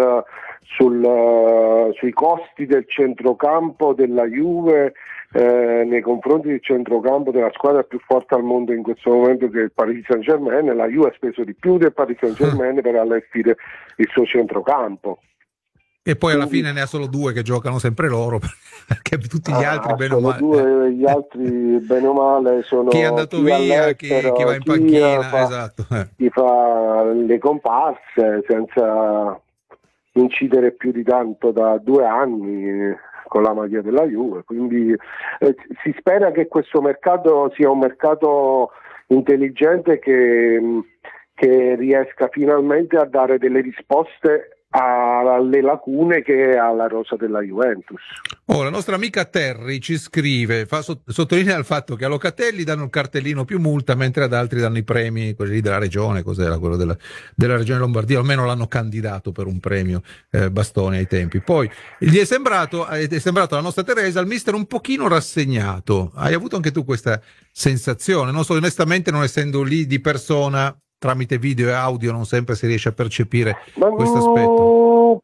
costi del centrocampo della Juve nei confronti del centrocampo della squadra più forte al mondo in questo momento, che è il Paris Saint-Germain. La Juve ha speso di più del Paris Saint-Germain per allestire il suo centrocampo. E poi alla fine ne ha solo 2 che giocano sempre loro, perché tutti gli altri bene o male. 2, gli altri bene o male sono chi è andato via, chi va in panchina, esatto. Chi fa le comparse senza incidere più di tanto da 2 anni con la maglia della Juve, quindi si spera che questo mercato sia un mercato intelligente che riesca finalmente a dare delle risposte alle lacune che ha la rosa della Juventus. La nostra amica Terry ci scrive, sottolinea il fatto che a Locatelli danno il cartellino più multa, mentre ad altri danno i premi, quelli lì della regione, cos'era quello della regione Lombardia, almeno l'hanno candidato per un premio Bastoni ai tempi. Poi gli è sembrato alla nostra Teresa il mister un pochino rassegnato. Hai avuto anche tu questa sensazione? Non so, onestamente, non essendo lì di persona, tramite video e audio non sempre si riesce a percepire questo aspetto.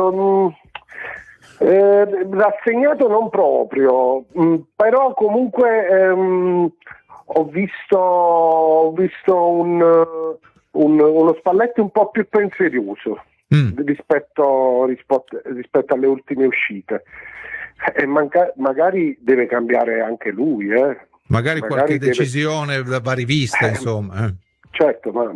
Rassegnato non proprio, però comunque ho visto uno Spalletti un po' più pensieroso rispetto alle ultime uscite, e magari deve cambiare anche lui, magari qualche decisione va rivista, insomma. Certo, ma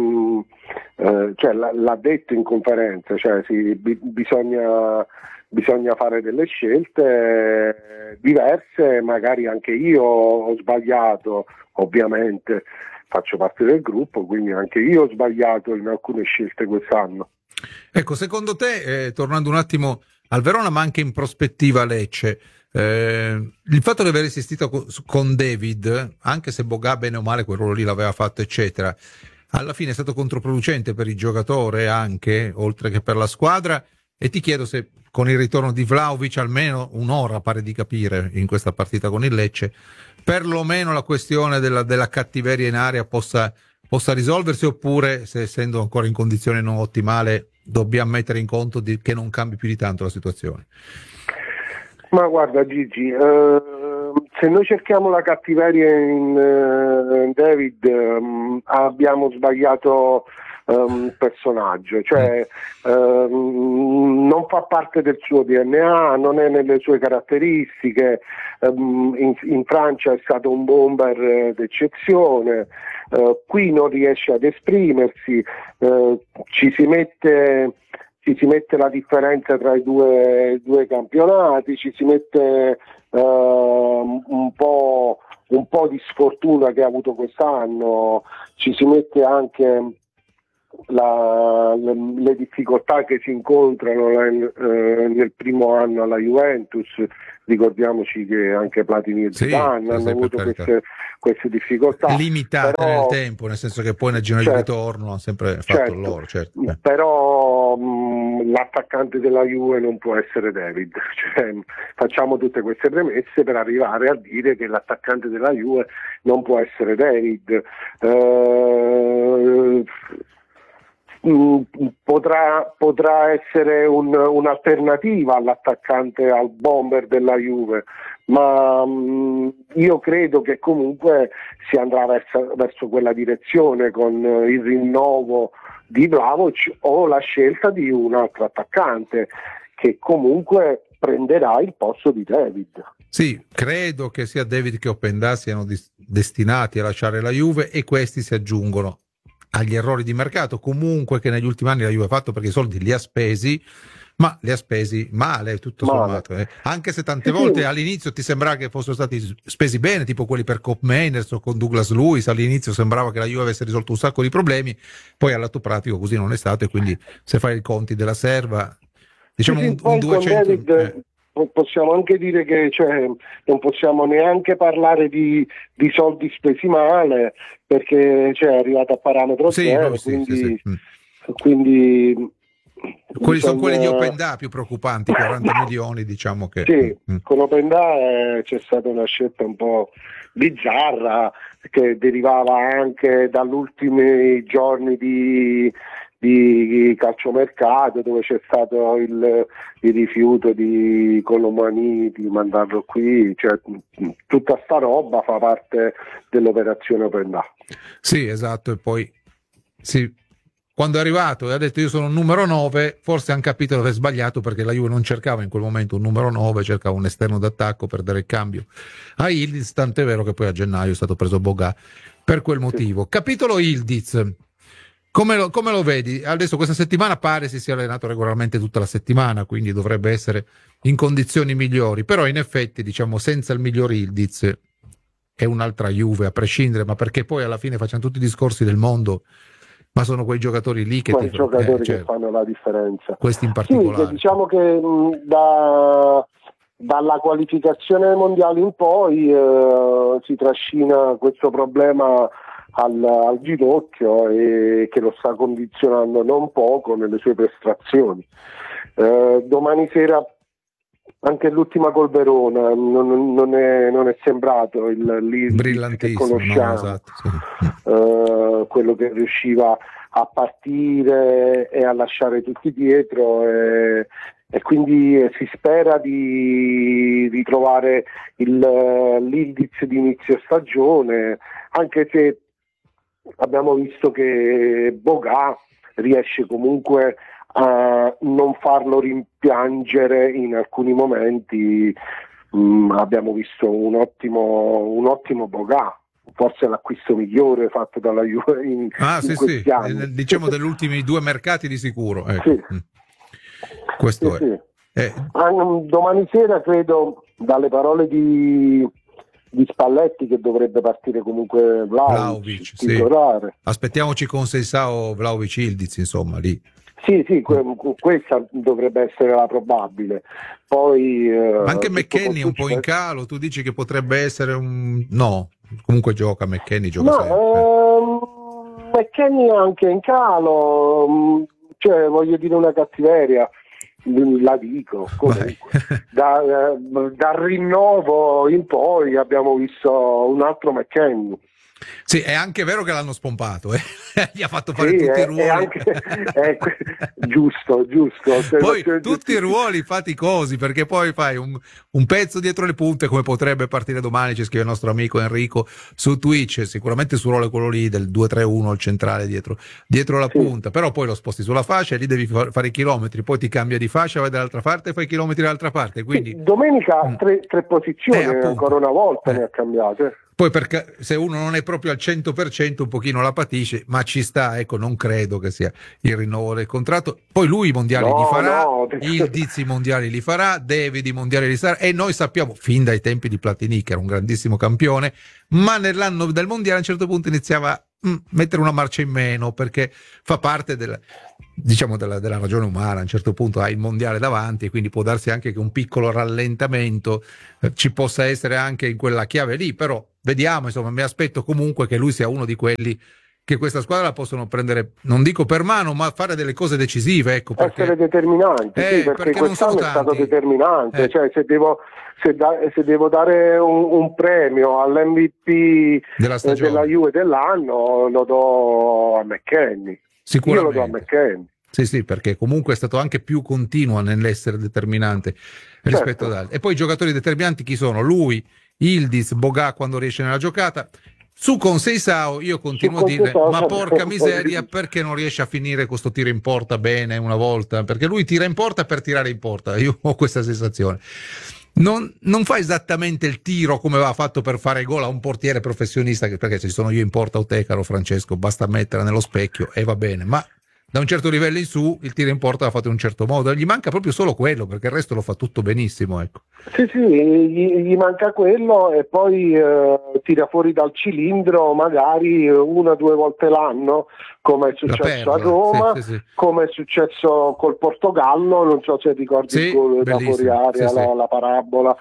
l'ha detto in conferenza, cioè bisogna fare delle scelte diverse, magari anche io ho sbagliato, ovviamente faccio parte del gruppo, quindi anche io ho sbagliato in alcune scelte quest'anno. Ecco, secondo te, tornando un attimo al Verona, ma anche in prospettiva a Lecce, il fatto di aver insistito con David, anche se Boga bene o male quel ruolo lì l'aveva fatto eccetera, alla fine è stato controproducente per il giocatore anche, oltre che per la squadra, e ti chiedo se con il ritorno di Vlahovic almeno un'ora, pare di capire, in questa partita con il Lecce, perlomeno la questione della cattiveria in area possa possa risolversi, oppure se essendo ancora in condizione non ottimale dobbiamo mettere in conto che non cambi più di tanto la situazione? Ma guarda Gigi, se noi cerchiamo la cattiveria in David, abbiamo sbagliato personaggio, cioè non fa parte del suo DNA, non è nelle sue caratteristiche. In Francia è stato un bomber d'eccezione, qui non riesce ad esprimersi, ci si mette la differenza tra i due campionati, ci si mette un po' di sfortuna che ha avuto quest'anno, ci si mette anche le difficoltà che si incontrano nel primo anno alla Juventus. Ricordiamoci che anche Platini e Zidane hanno avuto queste difficoltà limitate nel tempo, nel senso che poi nel giro di ritorno hanno sempre fatto loro, certo. Però l'attaccante della Juve non può essere David, cioè, facciamo tutte queste premesse per arrivare a dire che l'attaccante della Juve non può essere David. Potrà essere un'alternativa all'attaccante, al bomber della Juve, ma io credo che comunque si andrà verso quella direzione con il rinnovo di Vlahovic o la scelta di un altro attaccante che comunque prenderà il posto di David. Sì, credo che sia David che Openda siano destinati a lasciare la Juve, e questi si aggiungono agli errori di mercato comunque che negli ultimi anni la Juve ha fatto, perché i soldi li ha spesi, ma li ha spesi male, tutto sommato, anche se tante volte all'inizio ti sembrava che fossero stati spesi bene, tipo quelli per Koop Meiners o con Douglas Luiz. All'inizio sembrava che la Juve avesse risolto un sacco di problemi, poi al lato pratico così non è stato, e quindi se fai i conti della serva, diciamo un 200... Possiamo anche dire che non possiamo neanche parlare di soldi spesi male, perché è arrivato a parametro zero, quindi quelli sono quelli di Openda più preoccupanti, 40 milioni, diciamo che... Sì, con Openda c'è stata una scelta un po' bizzarra, che derivava anche dagli ultimi giorni di calciomercato, dove c'è stato il rifiuto di Colomani di mandarlo qui, tutta sta roba fa parte dell'operazione Openda. Sì, esatto, e poi quando è arrivato e ha detto io sono un numero 9, forse hanno capito di aver sbagliato, perché la Juve non cercava in quel momento un numero 9, cercava un esterno d'attacco per dare il cambio a Yildiz, tant'è vero che poi a gennaio è stato preso Boga per quel motivo. Sì. Capitolo Yildiz. Come lo vedi? Adesso questa settimana pare si sia allenato regolarmente tutta la settimana, quindi dovrebbe essere in condizioni migliori, però in effetti diciamo senza il miglior Yildiz è un'altra Juve a prescindere, ma perché poi alla fine facciamo tutti i discorsi del mondo, ma sono quei giocatori lì che che fanno la differenza. Questi in particolare. Sì, diciamo che dalla qualificazione ai mondiali in poi si trascina questo problema al ginocchio, e che lo sta condizionando non poco nelle sue prestazioni. Domani sera anche l'ultima col Verona non è sembrato il lead che conosciamo, esatto, sì. Quello che riusciva a partire e a lasciare tutti dietro, e quindi si spera di ritrovare l'Yildiz di inizio stagione, anche se abbiamo visto che Boga riesce comunque a non farlo rimpiangere in alcuni momenti. Abbiamo visto un ottimo Boga, forse l'acquisto migliore fatto dalla Juve in questi anni. Diciamo degli ultimi 2 mercati di sicuro. Ecco. Sì. Questo è. Domani sera credo, dalle parole di Spalletti, che dovrebbe partire comunque Vlahovic, titolare. Sì. Aspettiamoci con Seisao Vlahovic Yildiz, insomma, lì. Sì, questa dovrebbe essere la probabile. Poi anche McKennie è un po' in calo, tu dici che potrebbe essere no, comunque gioca McKennie, McKennie è anche in calo, voglio dire una cattiveria, la dico comunque. Dal rinnovo in poi abbiamo visto un altro McKennie. Sì, è anche vero che l'hanno spompato, gli ha fatto fare tutti i ruoli. Giusto. Poi tutti i ruoli faticosi, perché poi fai un pezzo dietro le punte, come potrebbe partire domani, ci scrive il nostro amico Enrico su Twitch, sicuramente sul ruolo quello lì del 2-3-1, il centrale dietro la punta, però poi lo sposti sulla fascia e lì devi fare i chilometri, poi ti cambia di fascia, vai dall'altra parte e fai i chilometri dall'altra parte. Quindi domenica tre posizioni, ancora una volta ne ha cambiate. Poi perché se uno non è proprio al 100% un pochino la patisce, ma ci sta, ecco, non credo che sia il rinnovo del contratto. Poi lui i mondiali li farà, il Dizzi i mondiali li farà, David i mondiali li sarà, e noi sappiamo, fin dai tempi di Platini, che era un grandissimo campione, ma nell'anno del mondiale a un certo punto iniziava a mettere una marcia in meno, perché fa parte della ragione umana. A un certo punto hai il mondiale davanti e quindi può darsi anche che un piccolo rallentamento ci possa essere anche in quella chiave lì, però vediamo, insomma, mi aspetto comunque che lui sia uno di quelli che questa squadra la possono prendere, non dico per mano, ma fare delle cose decisive, ecco, perché essere determinanti, sì, perché quest'anno è stato determinante, cioè se devo dare un premio all'MVP della Juve dell'anno, lo do a McKennie. Sicuramente. Io lo do a McKennie. Sì, perché comunque è stato anche più continuo nell'essere determinante rispetto ad altri. E poi i giocatori determinanti chi sono? Lui, Yildiz, Boga quando riesce nella giocata. Su Conceição io continuo a dire, ma porca miseria, perché non riesce a finire questo tiro in porta bene una volta? Perché lui tira in porta per tirare in porta, io ho questa sensazione. Non fa esattamente il tiro come va fatto per fare gol a un portiere professionista, perché se ci sono io in porta o te, caro Francesco, basta mettere nello specchio e va bene, ma da un certo livello in su il tiro in porta va fatto in un certo modo, gli manca proprio solo quello, perché il resto lo fa tutto benissimo, ecco. Sì, gli manca quello e poi tira fuori dal cilindro magari 1 o 2 volte l'anno, come è successo a Roma, sì. Come è successo col Portogallo, non so se ricordi il gol da fuori area, la parabola.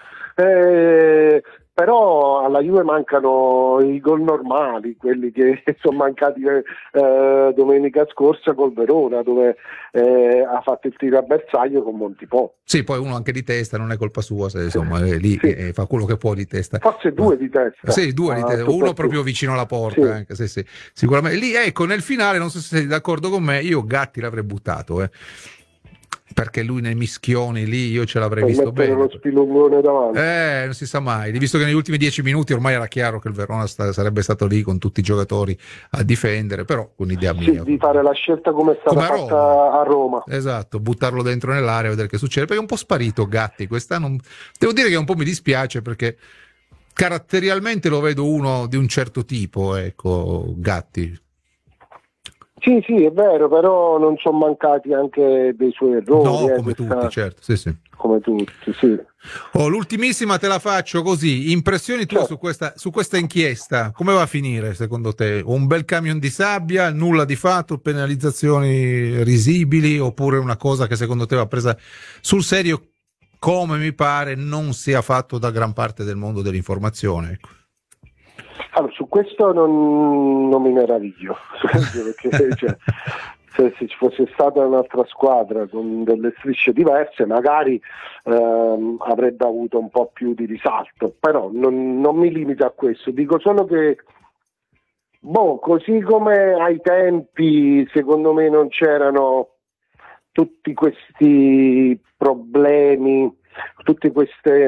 Però alla Juve mancano i gol normali, quelli che sono mancati domenica scorsa col Verona, dove ha fatto il tiro a bersaglio con Montipò. Sì, poi uno anche di testa, non è colpa sua, se insomma lì fa quello che può di testa. Forse 2 di testa. Sì, 2 di testa, uno proprio vicino alla porta, sì. Anche, sì. Sicuramente. Lì, ecco, nel finale, non so se sei d'accordo con me, io Gatti l'avrei buttato, perché lui nei mischioni lì io ce l'avrei visto bene. Uno spilungone davanti. Non si sa mai, visto che negli ultimi 10 minuti ormai era chiaro che il Verona sarebbe stato lì con tutti i giocatori a difendere, però con un'idea mia. Di fare la scelta come è stata fatta a Roma. Esatto, buttarlo dentro nell'area, vedere che succede, perché è un po' sparito Gatti quest'anno. Devo dire che un po' mi dispiace, perché caratterialmente lo vedo uno di un certo tipo, ecco, Gatti. Sì, è vero, però non sono mancati anche dei suoi errori. No, come tutti, certo, sì. Come tutti, sì. L'ultimissima te la faccio così, impressioni tue su questa inchiesta, come va a finire secondo te? Un bel camion di sabbia, nulla di fatto, penalizzazioni risibili, oppure una cosa che secondo te va presa sul serio, come mi pare non sia fatto da gran parte del mondo dell'informazione, ecco. Allora, su questo non mi meraviglio, perché se ci fosse stata un'altra squadra con delle strisce diverse magari avrebbe avuto un po' più di risalto, però non mi limito a questo, dico solo che così come ai tempi secondo me non c'erano tutti questi problemi, tutte queste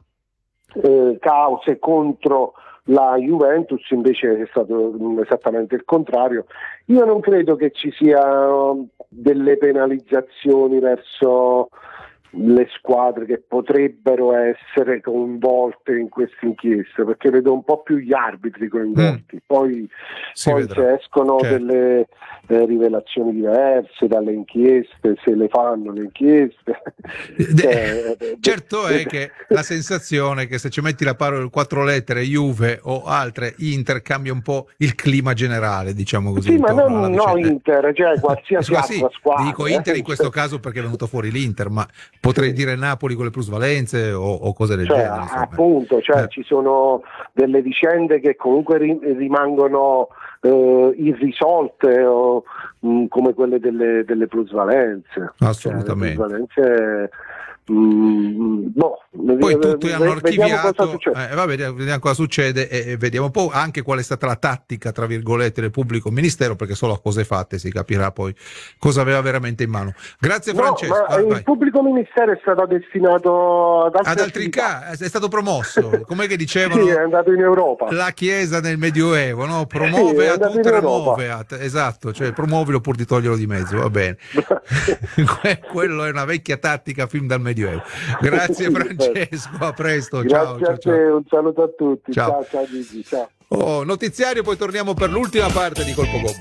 cause contro la Juventus, invece è stato esattamente il contrario. Io non credo che ci siano delle penalizzazioni verso le squadre che potrebbero essere coinvolte in questa inchiesta, perché vedo un po' più gli arbitri coinvolti, poi se escono delle rivelazioni diverse dalle inchieste, se le fanno le inchieste. Certo è che la sensazione è che se ci metti la parola 4 lettere Juve o altre Inter cambia un po' il clima generale, diciamo così. Sì, ma non Inter, cioè qualsiasi altra squadra. Dico Inter in questo caso perché è venuto fuori l'Inter, ma potrei dire Napoli con le plusvalenze o cose del genere. Insomma. Appunto, ci sono delle vicende che comunque rimangono irrisolte, come quelle delle plusvalenze. Assolutamente. Le plusvalenze Poi tutti hanno archiviato, vediamo vediamo cosa succede e vediamo un po' anche qual è stata la tattica, tra virgolette, del pubblico ministero, perché solo a cose fatte si capirà poi cosa aveva veramente in mano. Grazie Francesco. Il pubblico ministero è stato destinato ad altri incarichi, è stato promosso, com'è che dicevano? Sì, è andato in Europa. La Chiesa nel Medioevo, no? Promuove a tutte remuove, esatto, cioè promuovilo pur di toglierlo di mezzo, va bene. Quello è una vecchia tattica film dal Medioevo. Grazie Francesco, a presto. Grazie ciao, a te, un saluto a tutti. Ciao Gigi, ciao. Notiziario, poi torniamo per l'ultima parte di Colpo Gobbo.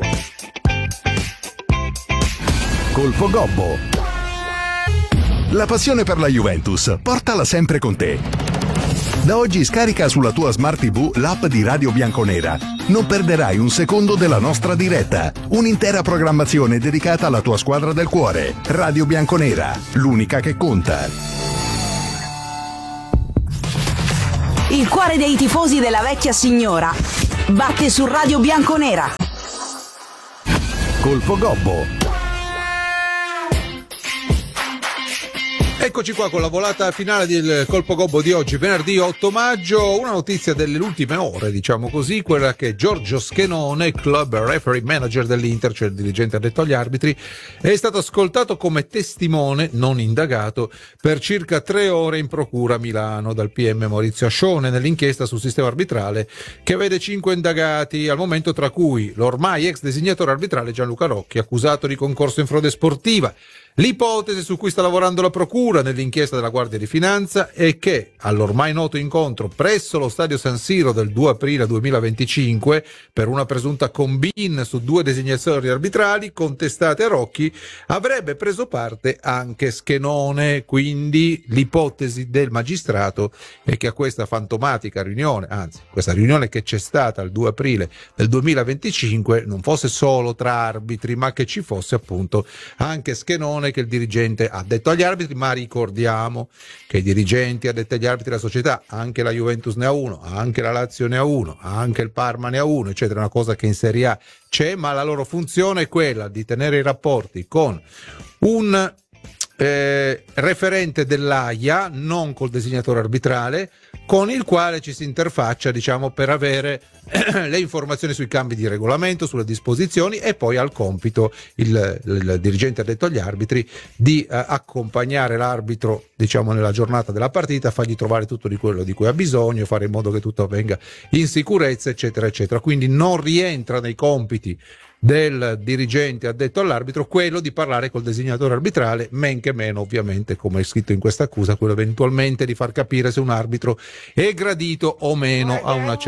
Colpo Gobbo. La passione per la Juventus, portala sempre con te. Da oggi scarica sulla tua Smart TV l'app di Radio Bianconera. Non perderai un secondo della nostra diretta. Un'intera programmazione dedicata alla tua squadra del cuore. Radio Bianconera, l'unica che conta. Il cuore dei tifosi della vecchia signora batte su Radio Bianconera. Colpo Gobbo. Eccoci qua con la volata finale del Colpo Gobbo di oggi, venerdì 8 maggio. Una notizia delle ultime ore, diciamo così, quella che Giorgio Schenone, club referee manager dell'Inter, cioè il dirigente addetto agli arbitri, è stato ascoltato come testimone non indagato per circa 3 ore in procura a Milano dal PM Maurizio Ascione nell'inchiesta sul sistema arbitrale che vede 5 indagati al momento, tra cui l'ormai ex designatore arbitrale Gianluca Rocchi, accusato di concorso in frode sportiva. L'ipotesi su cui sta lavorando la procura nell'inchiesta della Guardia di Finanza è che all'ormai noto incontro presso lo stadio San Siro del 2 aprile 2025 per una presunta combin su 2 designazioni arbitrali contestate a Rocchi avrebbe preso parte anche Schenone. Quindi l'ipotesi del magistrato è che a questa fantomatica riunione, anzi questa riunione che c'è stata il 2 aprile del 2025 non fosse solo tra arbitri, ma che ci fosse appunto anche Schenone, che il dirigente addetto agli arbitri, ma ricordiamo che i dirigenti addetti agli arbitri della società, anche la Juventus ne ha uno, anche la Lazio ne ha uno, anche il Parma ne ha uno, eccetera, una cosa che in Serie A c'è, ma la loro funzione è quella di tenere i rapporti con un referente dell'AIA, non col designatore arbitrale, con il quale ci si interfaccia, diciamo, per avere le informazioni sui cambi di regolamento, sulle disposizioni, e poi ha il compito il dirigente addetto agli arbitri di accompagnare l'arbitro, diciamo, nella giornata della partita, fargli trovare tutto di quello di cui ha bisogno, fare in modo che tutto avvenga in sicurezza, eccetera, eccetera. Quindi non rientra nei compiti del dirigente addetto all'arbitro quello di parlare col designatore arbitrale, men che meno ovviamente, come è scritto in questa accusa, quello eventualmente di far capire se un arbitro è gradito o meno a una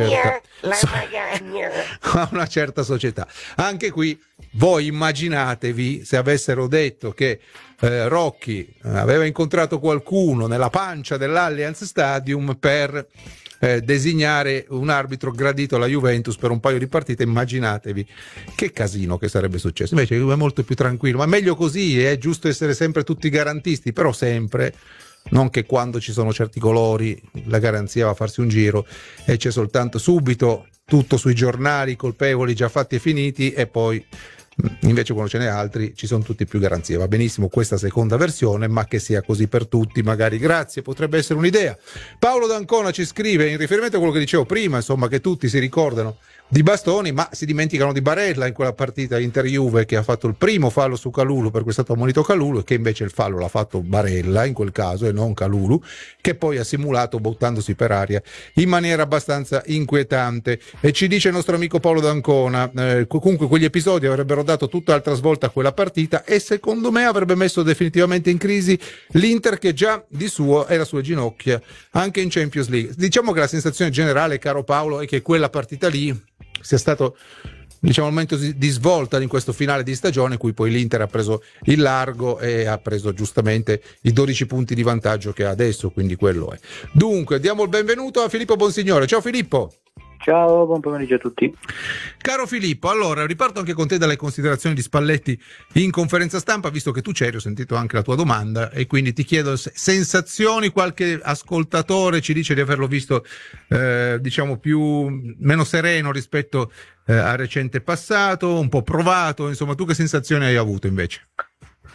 certa società. Anche qui voi immaginatevi se avessero detto che Rocchi aveva incontrato qualcuno nella pancia dell'Allianz Stadium per designare un arbitro gradito alla Juventus per un paio di partite. Immaginatevi che casino che sarebbe successo. Invece è molto più tranquillo, ma meglio così, è giusto essere sempre tutti garantisti, però sempre, non che quando ci sono certi colori la garanzia va a farsi un giro e c'è soltanto subito tutto sui giornali, colpevoli già fatti e finiti, e poi invece quando ce n'è altri ci sono tutti più garanzie. Va benissimo questa seconda versione, ma che sia così per tutti magari, grazie, potrebbe essere un'idea. Paolo D'Ancona ci scrive in riferimento a quello che dicevo prima, insomma, che tutti si ricordano di Bastoni ma si dimenticano di Barella in quella partita Inter-Juve, che ha fatto il primo fallo su Kalulu, per cui è stato ammonito Kalulu, e che invece il fallo l'ha fatto Barella in quel caso e non Kalulu, che poi ha simulato buttandosi per aria in maniera abbastanza inquietante. E ci dice il nostro amico Paolo D'Ancona, comunque quegli episodi avrebbero dato tutt'altra svolta a quella partita e secondo me avrebbe messo definitivamente in crisi l'Inter, che già di suo era sulle ginocchia anche in Champions League. Diciamo che la sensazione generale, caro Paolo, è che quella partita lì sia stato, diciamo, il momento di svolta in questo finale di stagione, in cui poi l'Inter ha preso il largo e ha preso giustamente i 12 punti di vantaggio che ha adesso, quindi quello è. Dunque diamo il benvenuto a Filippo Bonsignore. Ciao Filippo. Ciao, buon pomeriggio a tutti. Caro Filippo, allora riparto anche con te dalle considerazioni di Spalletti in conferenza stampa, visto che tu c'eri, ho sentito anche la tua domanda e quindi ti chiedo sensazioni. Qualche ascoltatore ci dice di averlo visto diciamo meno sereno rispetto al recente passato, un po' provato, insomma, tu che sensazioni hai avuto invece?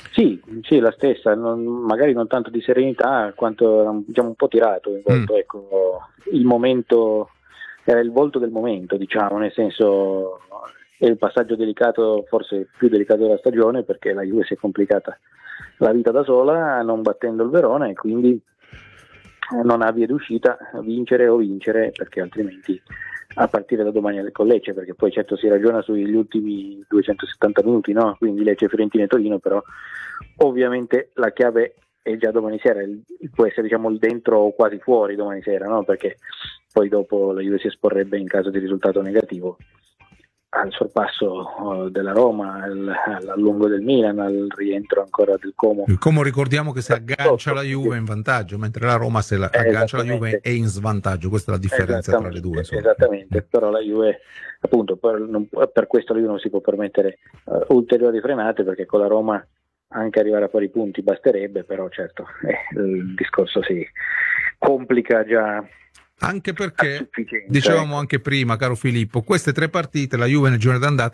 Sì, la stessa, magari non tanto di serenità quanto diciamo un po' tirato in volto, ecco, il momento era il volto del momento, diciamo, nel senso è il passaggio delicato, forse più delicato della stagione, perché la Juve si è complicata la vita da sola non battendo il Verona e quindi non ha via d'uscita, vincere, perché altrimenti a partire da domani con Lecce, perché poi certo si ragiona sugli ultimi 270 minuti, no? Quindi Lecce, Fiorentina e Torino, però ovviamente la chiave è già domani sera, può essere diciamo il dentro o quasi fuori domani sera, no? Perché poi dopo la Juve si esporrebbe in caso di risultato negativo al sorpasso della Roma, all'allungo del Milan, al rientro ancora del Como. Il Como ricordiamo che se aggancia la Juve è in vantaggio, mentre la Roma se aggancia la Juve è in svantaggio, questa è la differenza tra le due. Insomma. Esattamente, però la Juve appunto per questo la Juve non si può permettere ulteriori frenate, perché con la Roma anche arrivare a pari punti basterebbe, però certo il discorso si complica già. Anche perché, dicevamo anche prima, caro Filippo, queste 3 partite, la Juve nel girone d'andata